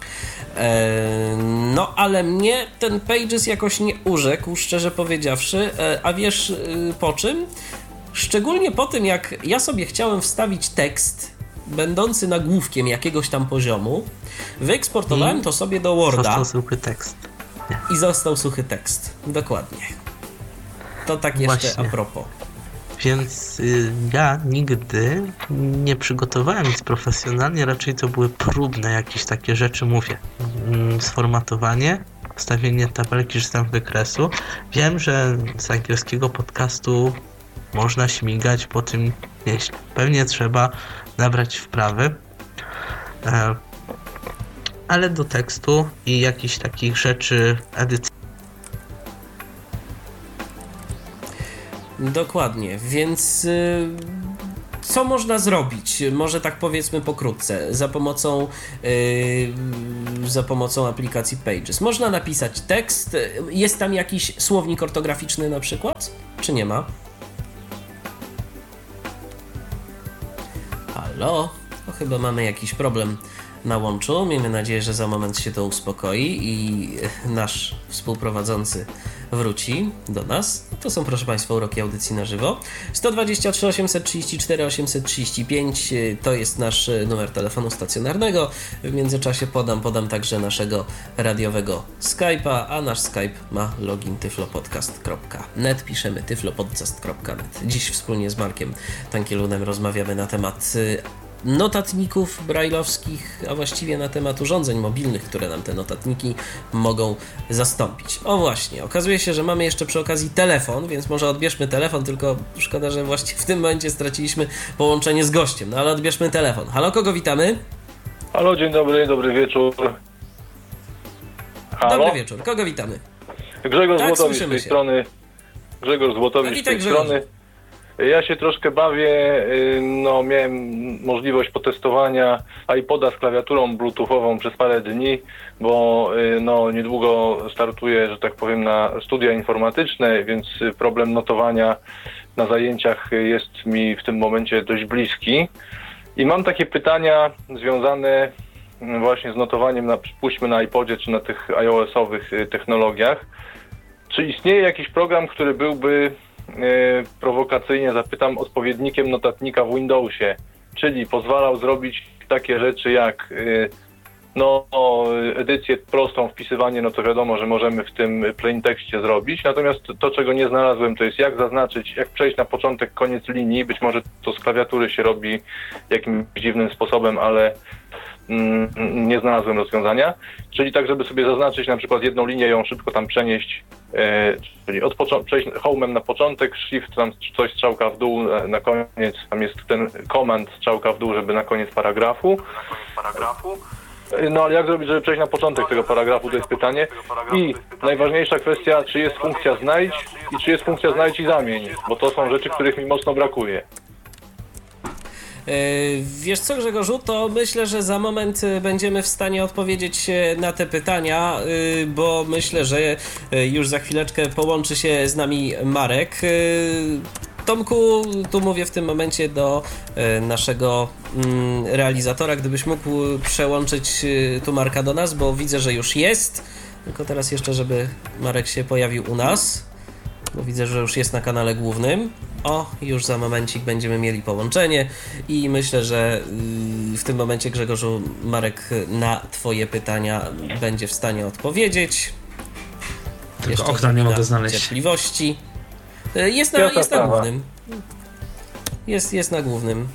No, ale mnie ten Pages jakoś nie urzekł, szczerze powiedziawszy. A wiesz po czym? Szczególnie po tym, jak ja sobie chciałem wstawić tekst będący nagłówkiem jakiegoś tam poziomu, wyeksportowałem to sobie do Worda. Został suchy tekst. Nie. I został suchy tekst. Dokładnie. To tak jeszcze Właśnie. a propos. Więc y, ja nigdy nie przygotowałem nic profesjonalnie, raczej to były próbne jakieś takie rzeczy, mówię. Mm, Sformatowanie, wstawienie tabelki czy tam wykresu. Wiem, że z angielskiego podcastu można śmigać po tym nieźle. Pewnie trzeba nabrać wprawy. E, ale do tekstu i jakichś takich rzeczy edycji. Dokładnie, więc y, co można zrobić? Może tak powiedzmy pokrótce, za pomocą, y, za pomocą aplikacji Pages. Można napisać tekst, jest tam jakiś słownik ortograficzny na przykład, czy nie ma? Halo? No, chyba mamy jakiś problem na łączu. Miejmy nadzieję, że za moment się to uspokoi i nasz współprowadzący wróci do nas. To są, proszę Państwa, uroki audycji na żywo. sto dwadzieścia trzy osiemset trzydzieści cztery osiemset trzydzieści pięć to jest nasz numer telefonu stacjonarnego. W międzyczasie podam, podam także naszego radiowego Skype'a, a nasz Skype ma login tyflopodcast kropka net. Piszemy tyflopodcast kropka net. Dziś wspólnie z Markiem Tankielunem rozmawiamy na temat notatników brajlowskich, a właściwie na temat urządzeń mobilnych, które nam te notatniki mogą zastąpić. O właśnie, okazuje się, że mamy jeszcze przy okazji telefon, więc może odbierzmy telefon, tylko szkoda, że właściwie w tym momencie straciliśmy połączenie z gościem, no ale odbierzmy telefon. Halo, kogo witamy? Halo, dzień dobry, dobry wieczór. Halo? Dobry wieczór, kogo witamy? Grzegorz Tak, Złotowicz z słyszymy tej się. strony. Grzegorz Złotowicz No z witaj, tej Grzegorzu. strony. Ja się troszkę bawię, y, no miałem możliwość potestowania iPoda z klawiaturą bluetoothową przez parę dni, bo y, no niedługo startuję, że tak powiem, na studia informatyczne, więc problem notowania na zajęciach jest mi w tym momencie dość bliski. I mam takie pytania związane właśnie z notowaniem, na, przypuśćmy na iPodzie czy na tych iOS-owych y, technologiach. Czy istnieje jakiś program, który byłby, e, prowokacyjnie zapytam, odpowiednikiem notatnika w Windowsie, czyli pozwalał zrobić takie rzeczy jak e, no, edycję prostą, wpisywanie, no to wiadomo, że możemy w tym plain tekście zrobić, natomiast to, czego nie znalazłem, to jest jak zaznaczyć, jak przejść na początek, koniec linii, być może to z klawiatury się robi jakimś dziwnym sposobem, ale nie znalazłem rozwiązania, czyli tak, żeby sobie zaznaczyć na przykład jedną linię, ją szybko tam przenieść, e, czyli od począ- przejść home'em na początek, shift tam coś strzałka w dół, na, na koniec, tam jest ten command strzałka w dół, żeby na koniec paragrafu. E, No ale jak zrobić, żeby przejść na początek tego paragrafu, to jest pytanie. I najważniejsza kwestia, czy jest funkcja znajdź i czy jest funkcja znajdź i zamień, bo to są rzeczy, których mi mocno brakuje. Wiesz co, Grzegorzu, to myślę, że za moment będziemy w stanie odpowiedzieć na te pytania, bo myślę, że już za chwileczkę połączy się z nami Marek. Tomku, tu mówię w tym momencie do naszego realizatora, gdybyś mógł przełączyć tu Marka do nas, bo widzę, że już jest. Tylko teraz jeszcze, żeby Marek się pojawił u nas, bo widzę, że już jest na kanale głównym. O, już za momencik będziemy mieli połączenie i myślę, że w tym momencie, Grzegorzu, Marek na Twoje pytania będzie w stanie odpowiedzieć. Tylko Jeszcze okna nie chwila mogę znaleźć. Cierpliwości. Jest na, Jasna jest na sprawa. głównym. Jest, jest na głównym.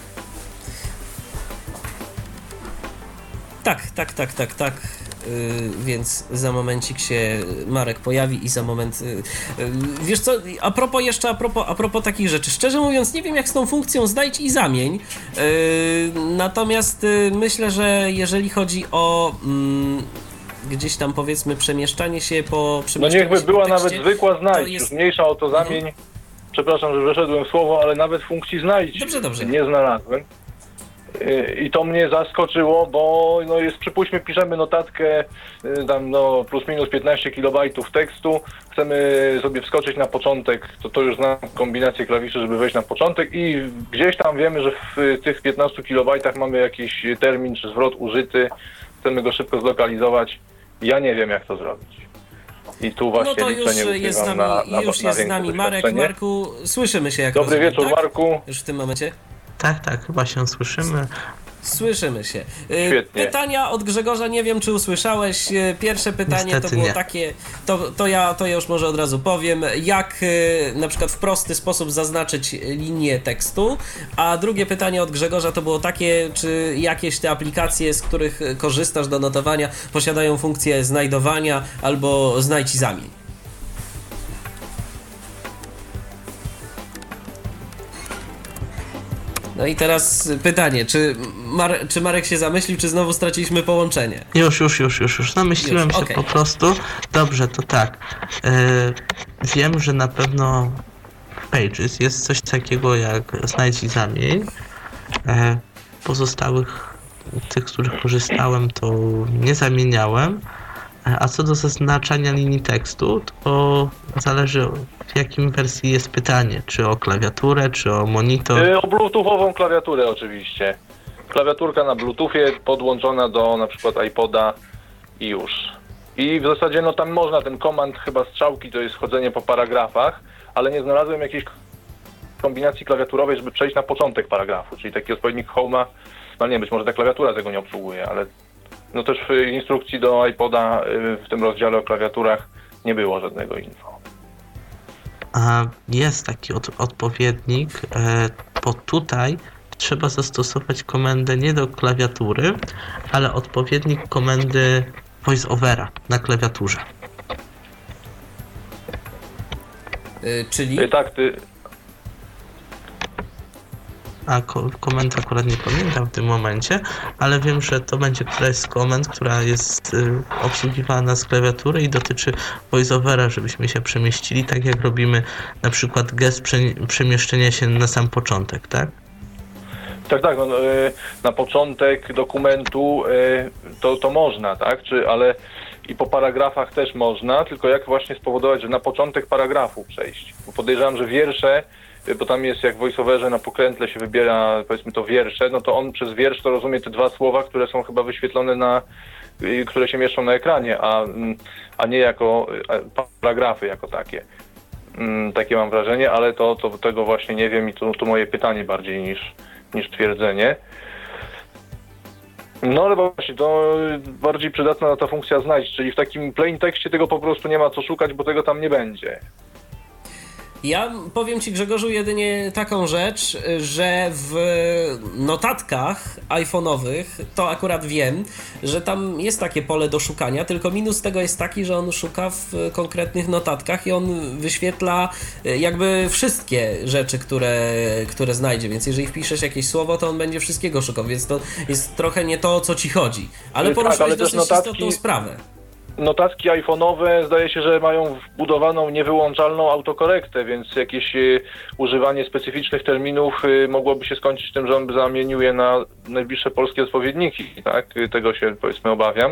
Tak, tak, tak, tak, tak. Yy, więc za momencik się Marek pojawi i za moment... Yy, yy, wiesz co, a propos jeszcze, a propos, a propos takich rzeczy, szczerze mówiąc nie wiem jak z tą funkcją znajdź i zamień, yy, natomiast yy, myślę, że jeżeli chodzi o yy, gdzieś tam powiedzmy przemieszczanie się po... No przemieszczanie niechby się po była tekście, nawet zwykła znajdź, jest- już mniejsza o to zamień. Mhm. Przepraszam, że weszedłem w słowo, ale nawet funkcji znajdź Dobrze, dobrze. nie znalazłem. Yy, I to mnie zaskoczyło, bo no jest, przypuśćmy, piszemy notatkę yy, tam no plus minus piętnaście kilobajtów tekstu, chcemy sobie wskoczyć na początek, to to już znam kombinację klawiszy, żeby wejść na początek i gdzieś tam wiemy, że w tych piętnastu kilobajtach mamy jakiś termin czy zwrot użyty, chcemy go szybko zlokalizować. Ja nie wiem, jak to zrobić. I tu właśnie No to liczę, już nie jest z ukrywam, nami, na, na, już na jest z większe nami Marek. doświadczenie. Marku, słyszymy się jak Dobry rozumiem, wieczór, tak? Marku. Już w tym momencie. Tak, tak, chyba się słyszymy. Słyszymy się. Y, Świetnie. Pytania od Grzegorza, nie wiem czy usłyszałeś. Y, Pierwsze pytanie Niestety to było nie. takie, to, to, ja, to ja już może od razu powiem, jak y, na przykład w prosty sposób zaznaczyć linię tekstu, a drugie pytanie od Grzegorza to było takie, czy jakieś te aplikacje, z których korzystasz do notowania, posiadają funkcję znajdowania albo znajdź i zamień. No i teraz pytanie, czy, Mar- czy Marek się zamyślił, czy znowu straciliśmy połączenie? Już, już, już, już, już. Namyśliłem Już, się okej. po prostu. Dobrze, to tak. E, wiem, że na pewno w Pages jest coś takiego jak znajdź i zamień. E, pozostałych, tych, z których korzystałem, to nie zamieniałem. E, a co do zaznaczania linii tekstu, to zależy w jakim wersji jest pytanie. Czy o klawiaturę, czy o monitor. Y, O bluetoothową klawiaturę oczywiście. Klawiaturka na bluetoothie podłączona do na przykład iPoda i już. I w zasadzie no tam można ten komand chyba strzałki, to jest chodzenie po paragrafach, ale nie znalazłem jakiejś kombinacji klawiaturowej, żeby przejść na początek paragrafu, czyli taki odpowiednik home'a, no nie, być może ta klawiatura tego nie obsługuje, ale no też w instrukcji do iPoda y, w tym rozdziale o klawiaturach nie było żadnego info. A jest taki od, odpowiednik, e, bo tutaj trzeba zastosować komendę nie do klawiatury, ale odpowiednik komendy voiceovera na klawiaturze. Y, czyli... Y, tak, ty, A ko- komend akurat nie pamiętam w tym momencie, ale wiem, że to będzie któraś z komend, która jest y, obsługiwana z klawiatury i dotyczy voiceovera, żebyśmy się przemieścili, tak jak robimy na przykład gest prze- przemieszczenia się na sam początek, tak? Tak, tak, no, y, na początek dokumentu y, to, to można, tak, czy, ale i po paragrafach też można, tylko jak właśnie spowodować, że na początek paragrafu przejść. Bo podejrzewam, że wiersze, y, bo tam jest jak w voiceoverze na pokrętle się wybiera, powiedzmy to wiersze, no to on przez wiersz to rozumie te dwa słowa, które są chyba wyświetlone na, y, które się mieszczą na ekranie, a, mm, a nie jako y, paragrafy jako takie. Mm, takie mam wrażenie, ale to, to tego właśnie nie wiem i to, to moje pytanie bardziej niż niż twierdzenie. No ale właśnie, to bardziej przydatna ta funkcja znajdź, czyli w takim plain tekście tego po prostu nie ma co szukać, bo tego tam nie będzie. Ja powiem Ci, Grzegorzu, jedynie taką rzecz, że w notatkach iPhone'owych to akurat wiem, że tam jest takie pole do szukania, tylko minus tego jest taki, że on szuka w konkretnych notatkach i on wyświetla jakby wszystkie rzeczy, które, które znajdzie, więc jeżeli wpiszesz jakieś słowo, to on będzie wszystkiego szukał, więc to jest trochę nie to, o co Ci chodzi. Ale Tak, poruszyłeś ale też dosyć notatki- istotną sprawę. Notatki iPhone'owe zdaje się, że mają wbudowaną niewyłączalną autokorektę, więc jakieś y, używanie specyficznych terminów y, mogłoby się skończyć tym, że on by zamienił je na najbliższe polskie odpowiedniki, tak? Y, Tego się powiedzmy obawiam.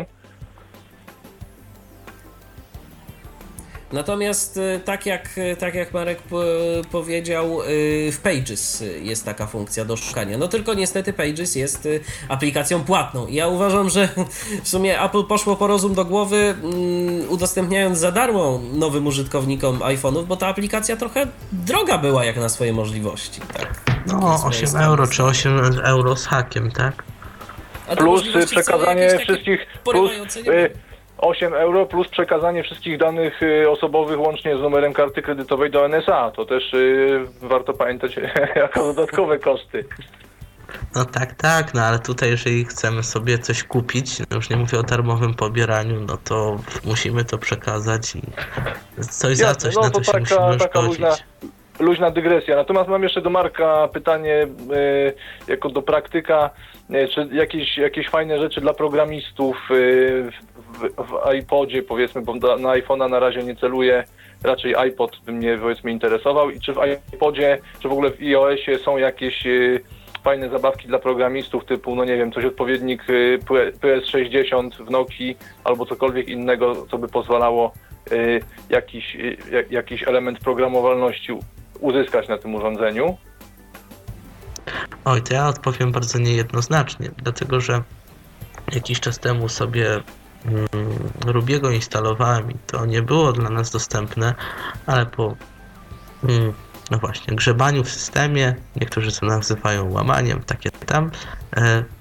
Natomiast y, tak jak, tak jak Marek po, powiedział, y, w Pages jest taka funkcja do szukania. No tylko niestety Pages jest y, aplikacją płatną. I ja uważam, że w sumie Apple poszło po rozum do głowy, y, udostępniając za darmo nowym użytkownikom iPhone'ów, bo ta aplikacja trochę droga była jak na swoje możliwości. Tak? No, osiem euro czy osiem euro z hakiem, tak? A te Plus możliwości wcale przekazanie jakieś takie wszystkich, plus porywające nie y, były. osiem euro plus przekazanie wszystkich danych y, osobowych łącznie z numerem karty kredytowej do N S A. To też y, warto pamiętać jako dodatkowe koszty. No tak, tak, no ale tutaj jeżeli chcemy sobie coś kupić, no już nie mówię o darmowym pobieraniu, no to musimy to przekazać i coś za Jasne, coś, no na to to się taka- musimy już taka godzić. luźna- Luźna dygresja. Natomiast mam jeszcze do Marka pytanie y, jako do praktyka, y, czy jakieś, jakieś fajne rzeczy dla programistów y, w, w iPodzie powiedzmy, bo na, na iPhone'a na razie nie celuję, raczej iPod by mnie powiedzmy interesował i czy w iPodzie, czy w ogóle w iOSie są jakieś y, fajne zabawki dla programistów typu, no nie wiem, coś odpowiednik y, P S sześćdziesiąt w Nokii albo cokolwiek innego, co by pozwalało y, jakiś, y, jak, jakiś element programowalności uzyskać na tym urządzeniu. Oj, to ja odpowiem bardzo niejednoznacznie, dlatego że jakiś czas temu sobie mm, Rubiego instalowałem i to nie było dla nas dostępne, ale po mm, no właśnie, grzebaniu w systemie, niektórzy to nazywają łamaniem, takie tam, e,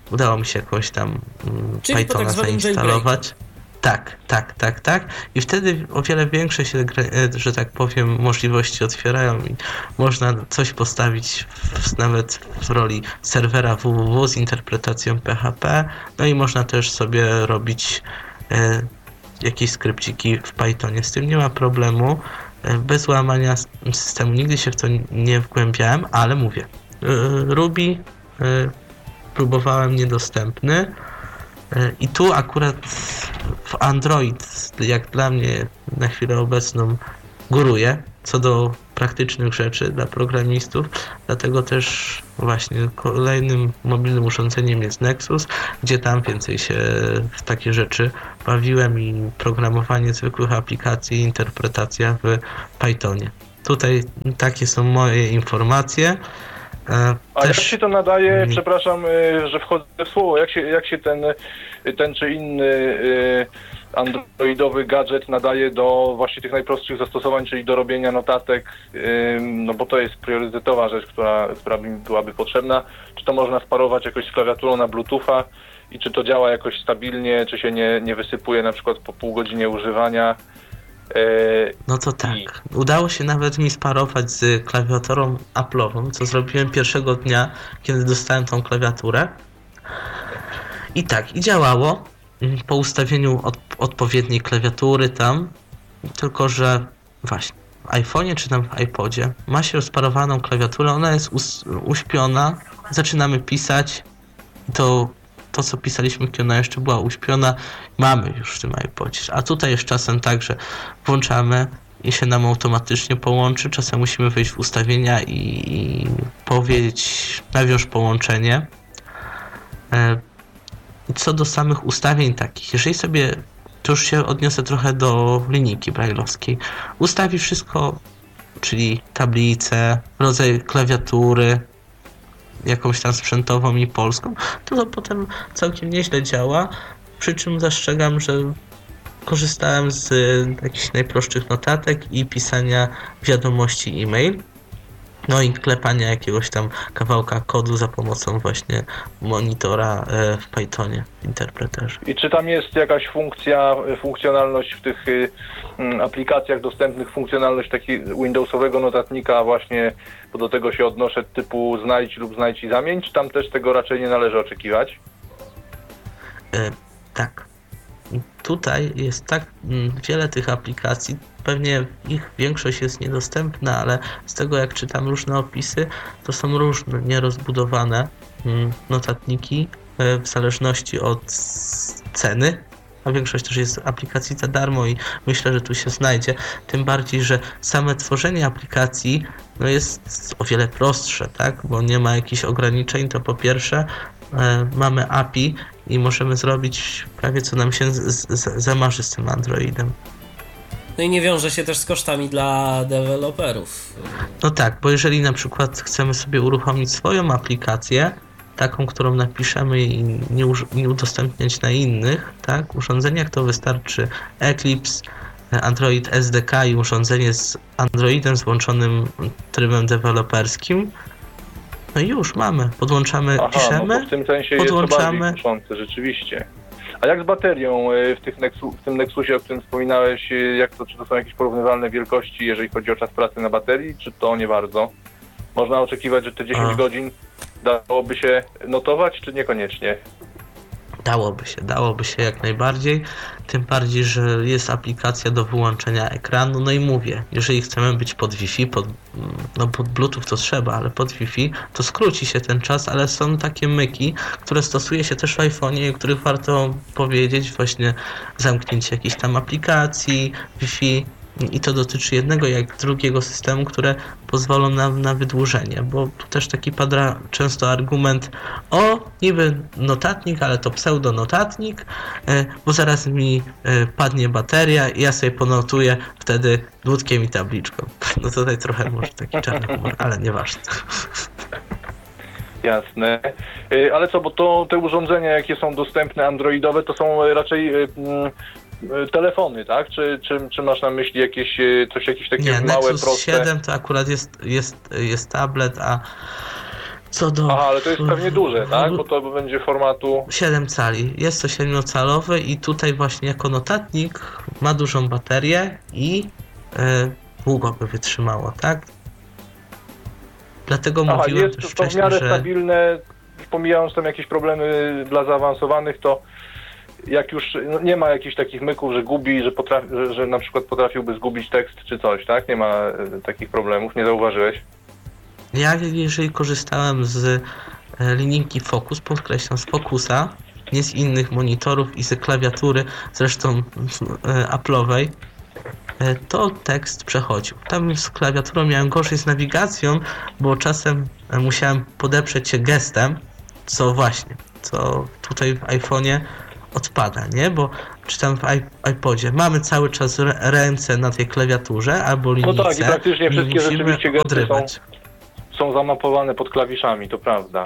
udało mi się jakoś tam mm, Czyli po Pythona tak zwanym zainstalować. Tak, tak, tak, tak. I wtedy o wiele większe się, że tak powiem, możliwości otwierają i można coś postawić w, nawet w roli serwera www z interpretacją P H P. No i można też sobie robić e, jakieś skrypciki w Pythonie. Z tym nie ma problemu. E, bez łamania systemu nigdy się w to nie wgłębiałem, ale mówię. E, Ruby e, próbowałem niedostępny. I tu akurat w Android, jak dla mnie na chwilę obecną, góruje co do praktycznych rzeczy dla programistów, dlatego też właśnie kolejnym mobilnym urządzeniem jest Nexus, gdzie tam więcej się w takie rzeczy bawiłem i programowanie zwykłych aplikacji, interpretacja w Pythonie. Tutaj takie są moje informacje. A Też... jak się to nadaje, przepraszam, że wchodzę w słowo, jak się, jak się ten, ten czy inny androidowy gadżet nadaje do właśnie tych najprostszych zastosowań, czyli do robienia notatek, no bo to jest priorytetowa rzecz, która, która mi byłaby potrzebna. Czy to można sparować jakoś z klawiaturą na Bluetootha i czy to działa jakoś stabilnie, czy się nie, nie wysypuje na przykład po pół godzinie używania? No to tak. Udało się nawet mi sparować z klawiaturą Apple'ową, co zrobiłem pierwszego dnia, kiedy dostałem tą klawiaturę. I tak, i działało po ustawieniu od, odpowiedniej klawiatury tam, tylko że właśnie w iPhone'ie czy tam w iPodzie ma się sparowaną klawiaturę, ona jest us, uśpiona, zaczynamy pisać, to to, co pisaliśmy, kiedy ona jeszcze była uśpiona, mamy już w tym iPodzie. A tutaj jest czasem tak, że włączamy i się nam automatycznie połączy. Czasem musimy wejść w ustawienia i, i powiedzieć nawiąż połączenie. I co do samych ustawień takich, jeżeli sobie, to już się odniosę trochę do linijki braille'owskiej, ustawi wszystko, czyli tablicę, rodzaj klawiatury, jakąś tam sprzętową i polską, to, to potem całkiem nieźle działa, przy czym zastrzegam, że korzystałem z jakichś najprostszych notatek i pisania wiadomości e-mail, no i klepania jakiegoś tam kawałka kodu za pomocą właśnie monitora w Pythonie, w interpreterze. I czy tam jest jakaś funkcja, funkcjonalność w tych y, aplikacjach dostępnych, funkcjonalność takiego Windowsowego notatnika właśnie, bo do tego się odnoszę, typu znajdź lub znajdź i zamień, czy tam też tego raczej nie należy oczekiwać? E, tak. Tutaj jest tak wiele tych aplikacji, pewnie ich większość jest niedostępna, ale z tego jak czytam różne opisy, to są różne, nierozbudowane notatniki w zależności od ceny, a większość też jest aplikacji za darmo i myślę, że tu się znajdzie. Tym bardziej, że same tworzenie aplikacji no jest o wiele prostsze, tak? Bo nie ma jakichś ograniczeń, to po pierwsze e, mamy A P I i możemy zrobić prawie co nam się z, z, zamarzy z tym Androidem. No i nie wiąże się też z kosztami dla deweloperów. No tak, bo jeżeli na przykład chcemy sobie uruchomić swoją aplikację, taką, którą napiszemy i nie, nie udostępniać na innych, tak, urządzeniach, to wystarczy Eclipse, Android S D K i urządzenie z Androidem z włączonym trybem deweloperskim. No i już mamy. Podłączamy, Aha, piszemy, no to w tym sensie podłączamy. Jest to bardziej kuszące, rzeczywiście. A jak z baterią w, tych Nexu, w tym Nexusie, o którym wspominałeś, jak to, czy to są jakieś porównywalne wielkości, jeżeli chodzi o czas pracy na baterii, czy to nie bardzo? Można oczekiwać, że te dziesięć A. godzin dałoby się notować, czy niekoniecznie? Dałoby się, dałoby się jak najbardziej, tym bardziej, że jest aplikacja do wyłączenia ekranu, no i mówię, jeżeli chcemy być pod Wi-Fi, pod, no pod Bluetooth to trzeba, ale pod Wi-Fi, to skróci się ten czas, ale są takie myki, które stosuje się też w iPhone'ie, o których warto powiedzieć, właśnie zamknięcie jakiejś tam aplikacji, Wi-Fi, i to dotyczy jednego jak drugiego systemu, które pozwolą nam na wydłużenie, bo tu też taki pada często argument, o niby notatnik, ale to pseudonotatnik, bo zaraz mi padnie bateria i ja sobie ponotuję wtedy dłutkiem i tabliczką. No tutaj trochę może taki czarny humor, ale nieważne. Jasne. Ale co, bo to te urządzenia, jakie są dostępne androidowe, to są raczej mm, telefony, tak? Czy, czy, czy masz na myśli jakieś coś, jakieś takie Nie, małe, Nexus proste? siedem to akurat jest, jest, jest tablet, a Co do... Aha, ale to jest pewnie duże, tak? Bo to będzie formatu... siedem cali. Jest to siedmiocalowy i tutaj właśnie jako notatnik ma dużą baterię i e, długo by wytrzymało, tak? Dlatego Aha, mówiłem jest też to w wcześniej, miarę że... stabilne, pomijając tam jakieś problemy dla zaawansowanych, to jak już no nie ma jakichś takich myków, że gubi, że, potrafi, że, że na przykład potrafiłby zgubić tekst czy coś, tak? Nie ma e, takich problemów, nie zauważyłeś? Ja jeżeli korzystałem z e, linijki Focus, podkreślam z Focusa, nie z innych monitorów i z klawiatury, zresztą e, Apple'owej, e, to tekst przechodził. Tam z klawiaturą miałem gorzej z nawigacją, bo czasem e, musiałem podeprzeć się gestem, co właśnie, co tutaj w iPhone'ie odpada, nie? Bo czytam w iP- iPodzie, mamy cały czas re- ręce na tej klawiaturze albo linijce. No tak, i praktycznie wszystkie musimy rzeczywiście gesty są, odrywać. są zamapowane pod klawiszami, to prawda.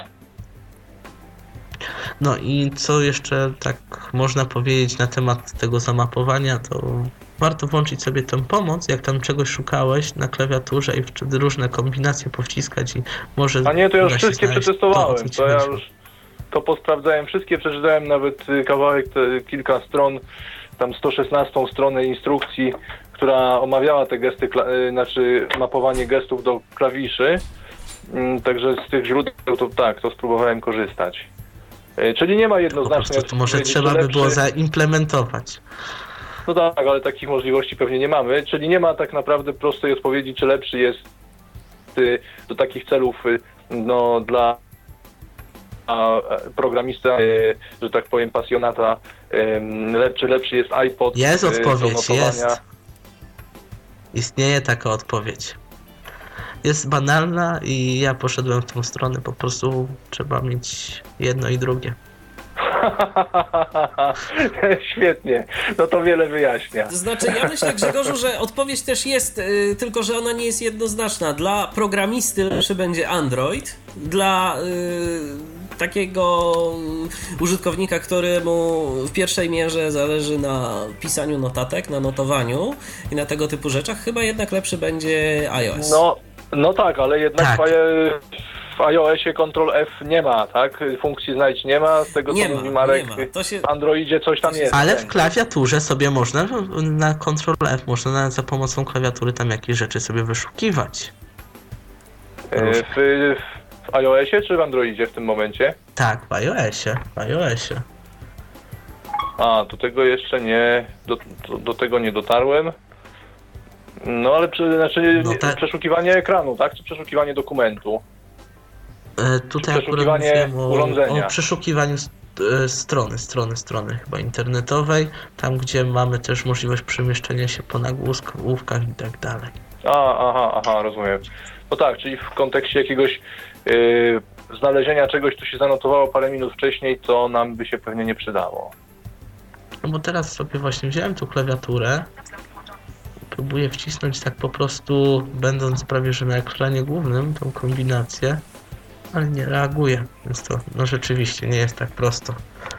No i co jeszcze tak można powiedzieć na temat tego zamapowania, to warto włączyć sobie tę pomoc, jak tam czegoś szukałeś na klawiaturze i wtedy różne kombinacje powciskać i może... A nie, to ja już uda się wszystkie znaleźć przetestowałem, to, o co ci to ja chodziło. już to posprawdzałem wszystkie, przeczytałem nawet y, kawałek, te, kilka stron, tam sto szesnastą stronę instrukcji, która omawiała te gesty, kla- y, znaczy mapowanie gestów do klawiszy, y, także z tych źródeł to tak, to spróbowałem korzystać. Y, czyli nie ma Po jednoznacznie... prostu to może odpowiedzi, trzeba czy by lepszy- było zaimplementować. No tak, ale takich możliwości pewnie nie mamy, czyli nie ma tak naprawdę prostej odpowiedzi, czy lepszy jest y, do takich celów y, no, dla a programista, y, że tak powiem, pasjonata, y, lepszy, lepszy jest iPod. Jest y, do odpowiedź, notowania. jest. Istnieje taka odpowiedź. Jest banalna i ja poszedłem w tą stronę, po prostu trzeba mieć jedno i drugie. Świetnie, no to wiele wyjaśnia. To znaczy, ja myślę, Grzegorzu, że odpowiedź też jest, yy, tylko że ona nie jest jednoznaczna. Dla programisty lepszy będzie Android, dla yy, takiego użytkownika, któremu w pierwszej mierze zależy na pisaniu notatek, na notowaniu i na tego typu rzeczach, chyba jednak lepszy będzie iOS. No, no tak, ale jednak Tak. w, w iOSie Ctrl F nie ma, tak? Funkcji znajdź nie ma, z tego Nie co ma, mówi Marek, nie ma. To się- w Androidzie coś tam to się- jest. Ale w klawiaturze sobie można, na Ctrl F można nawet za pomocą klawiatury tam jakieś rzeczy sobie wyszukiwać. E, W, w iOSie czy w Androidzie w tym momencie? Tak, w iOSie, w iOSie. A, do tego jeszcze nie, do, do, do tego nie dotarłem. No ale przy, znaczy No tak. przeszukiwanie ekranu, tak? Czy przeszukiwanie dokumentu? E, Tutaj akurat Przeszukiwanie mówiłem o, urządzenia. o przeszukiwaniu st- e, strony, strony, strony chyba internetowej, tam gdzie mamy też możliwość przemieszczenia się po nagłówkach i tak dalej. A, aha, aha, rozumiem. No tak, czyli w kontekście jakiegoś yy, znalezienia czegoś, co się zanotowało parę minut wcześniej, to nam by się pewnie nie przydało. No bo teraz sobie właśnie wziąłem tu klawiaturę, próbuję wcisnąć tak po prostu, będąc prawie że na ekranie głównym, tą kombinację, ale nie reaguje, więc to no rzeczywiście nie jest tak prosto.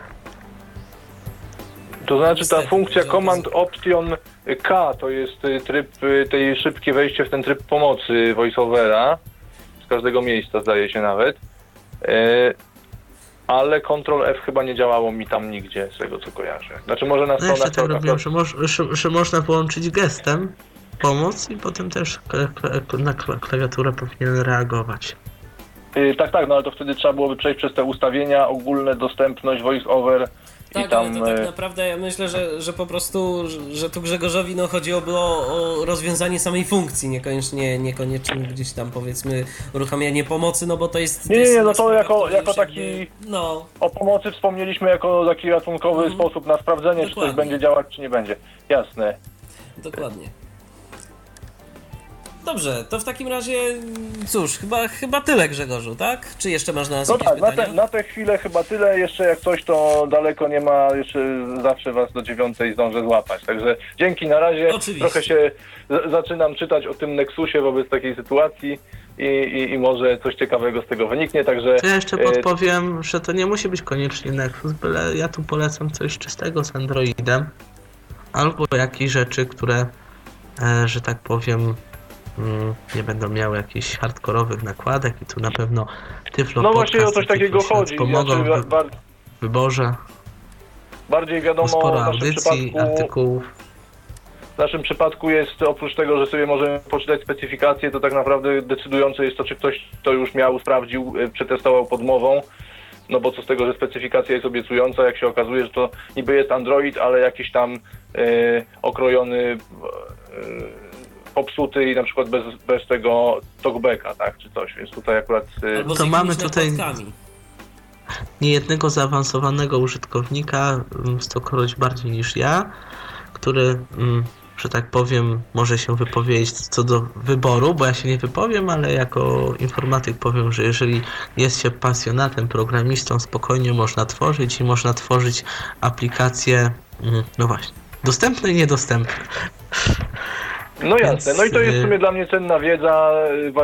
To znaczy ta Niestety, funkcja że Command okazji- Option K to jest y, tryb, y, tej szybkie wejście w ten tryb pomocy voiceovera, z każdego miejsca zdaje się nawet, y, ale Ctrl F chyba nie działało mi tam nigdzie, z tego co kojarzę. Znaczy może na No jeszcze stronach... tak to- robiłem, że, moż, że, że można połączyć gestem pomoc i potem też kla, kla, na kla, klawiaturę powinien reagować. y, tak, tak, no ale to wtedy trzeba byłoby przejść przez te ustawienia, ogólne dostępność, voiceover i Tak, tam... ale to tak y, naprawdę ja myślę, że, że po prostu, że, że tu Grzegorzowi no, chodziłoby o, o rozwiązanie samej funkcji, niekoniecznie, niekoniecznie gdzieś tam powiedzmy uruchamianie pomocy, no bo to jest... Nie, to jest nie, no to sprawa, jako- która jako już taki- jakby, no, O pomocy wspomnieliśmy jako taki ratunkowy Mhm. sposób na sprawdzenie, czy coś Dokładnie. będzie działać, czy nie będzie. Jasne. dokładnie. Dobrze, to w takim razie, cóż, chyba, chyba tyle Grzegorzu, tak? Czy jeszcze masz na nas No jakieś tak, na pytania? te, na tę chwilę chyba tyle. Jeszcze jak coś, to daleko nie ma. Jeszcze zawsze was do dziewiątej zdążę złapać. Także dzięki, na razie. Oczywiście. Trochę się z- zaczynam czytać o tym Nexusie wobec takiej sytuacji i, i, i może coś ciekawego z tego wyniknie. Także To ja jeszcze e, podpowiem, że to nie musi być koniecznie Nexus, byle ja tu polecam coś czystego z Androidem albo jakieś rzeczy, które, e, że tak powiem, mm, nie będą miały jakichś hardkorowych nakładek i tu na pewno Tyflo No właśnie o Podcast coś i takiego Tyflo Świat chodzi. pomogą Znaczy, w bar- wyborze, bardziej bo wiadomo, sporo w naszym audycji, przypadku, artykułów. w naszym przypadku jest oprócz tego, że sobie możemy poczytać specyfikację, to tak naprawdę decydujące jest to, czy ktoś to już miał, sprawdził, y, przetestował podmową. No bo co z tego, że specyfikacja jest obiecująca, jak się okazuje, że to niby jest Android, ale jakiś tam y, okrojony, y, popsuty i na przykład bez, bez tego talkbacka, tak, czy coś, więc tutaj akurat... Y, Albo z To mamy jakimiś tutaj- nakładkami. Niejednego zaawansowanego użytkownika, mm, stokroć bardziej niż ja, który, mm, że tak powiem, może się wypowiedzieć co do wyboru, bo ja się nie wypowiem, ale jako informatyk powiem, że jeżeli jest się pasjonatem, programistą, spokojnie można tworzyć i można tworzyć aplikacje, mm, no właśnie, dostępne i niedostępne. no jasne, Więc, no i to jest w y, sumie dla mnie cenna wiedza, y,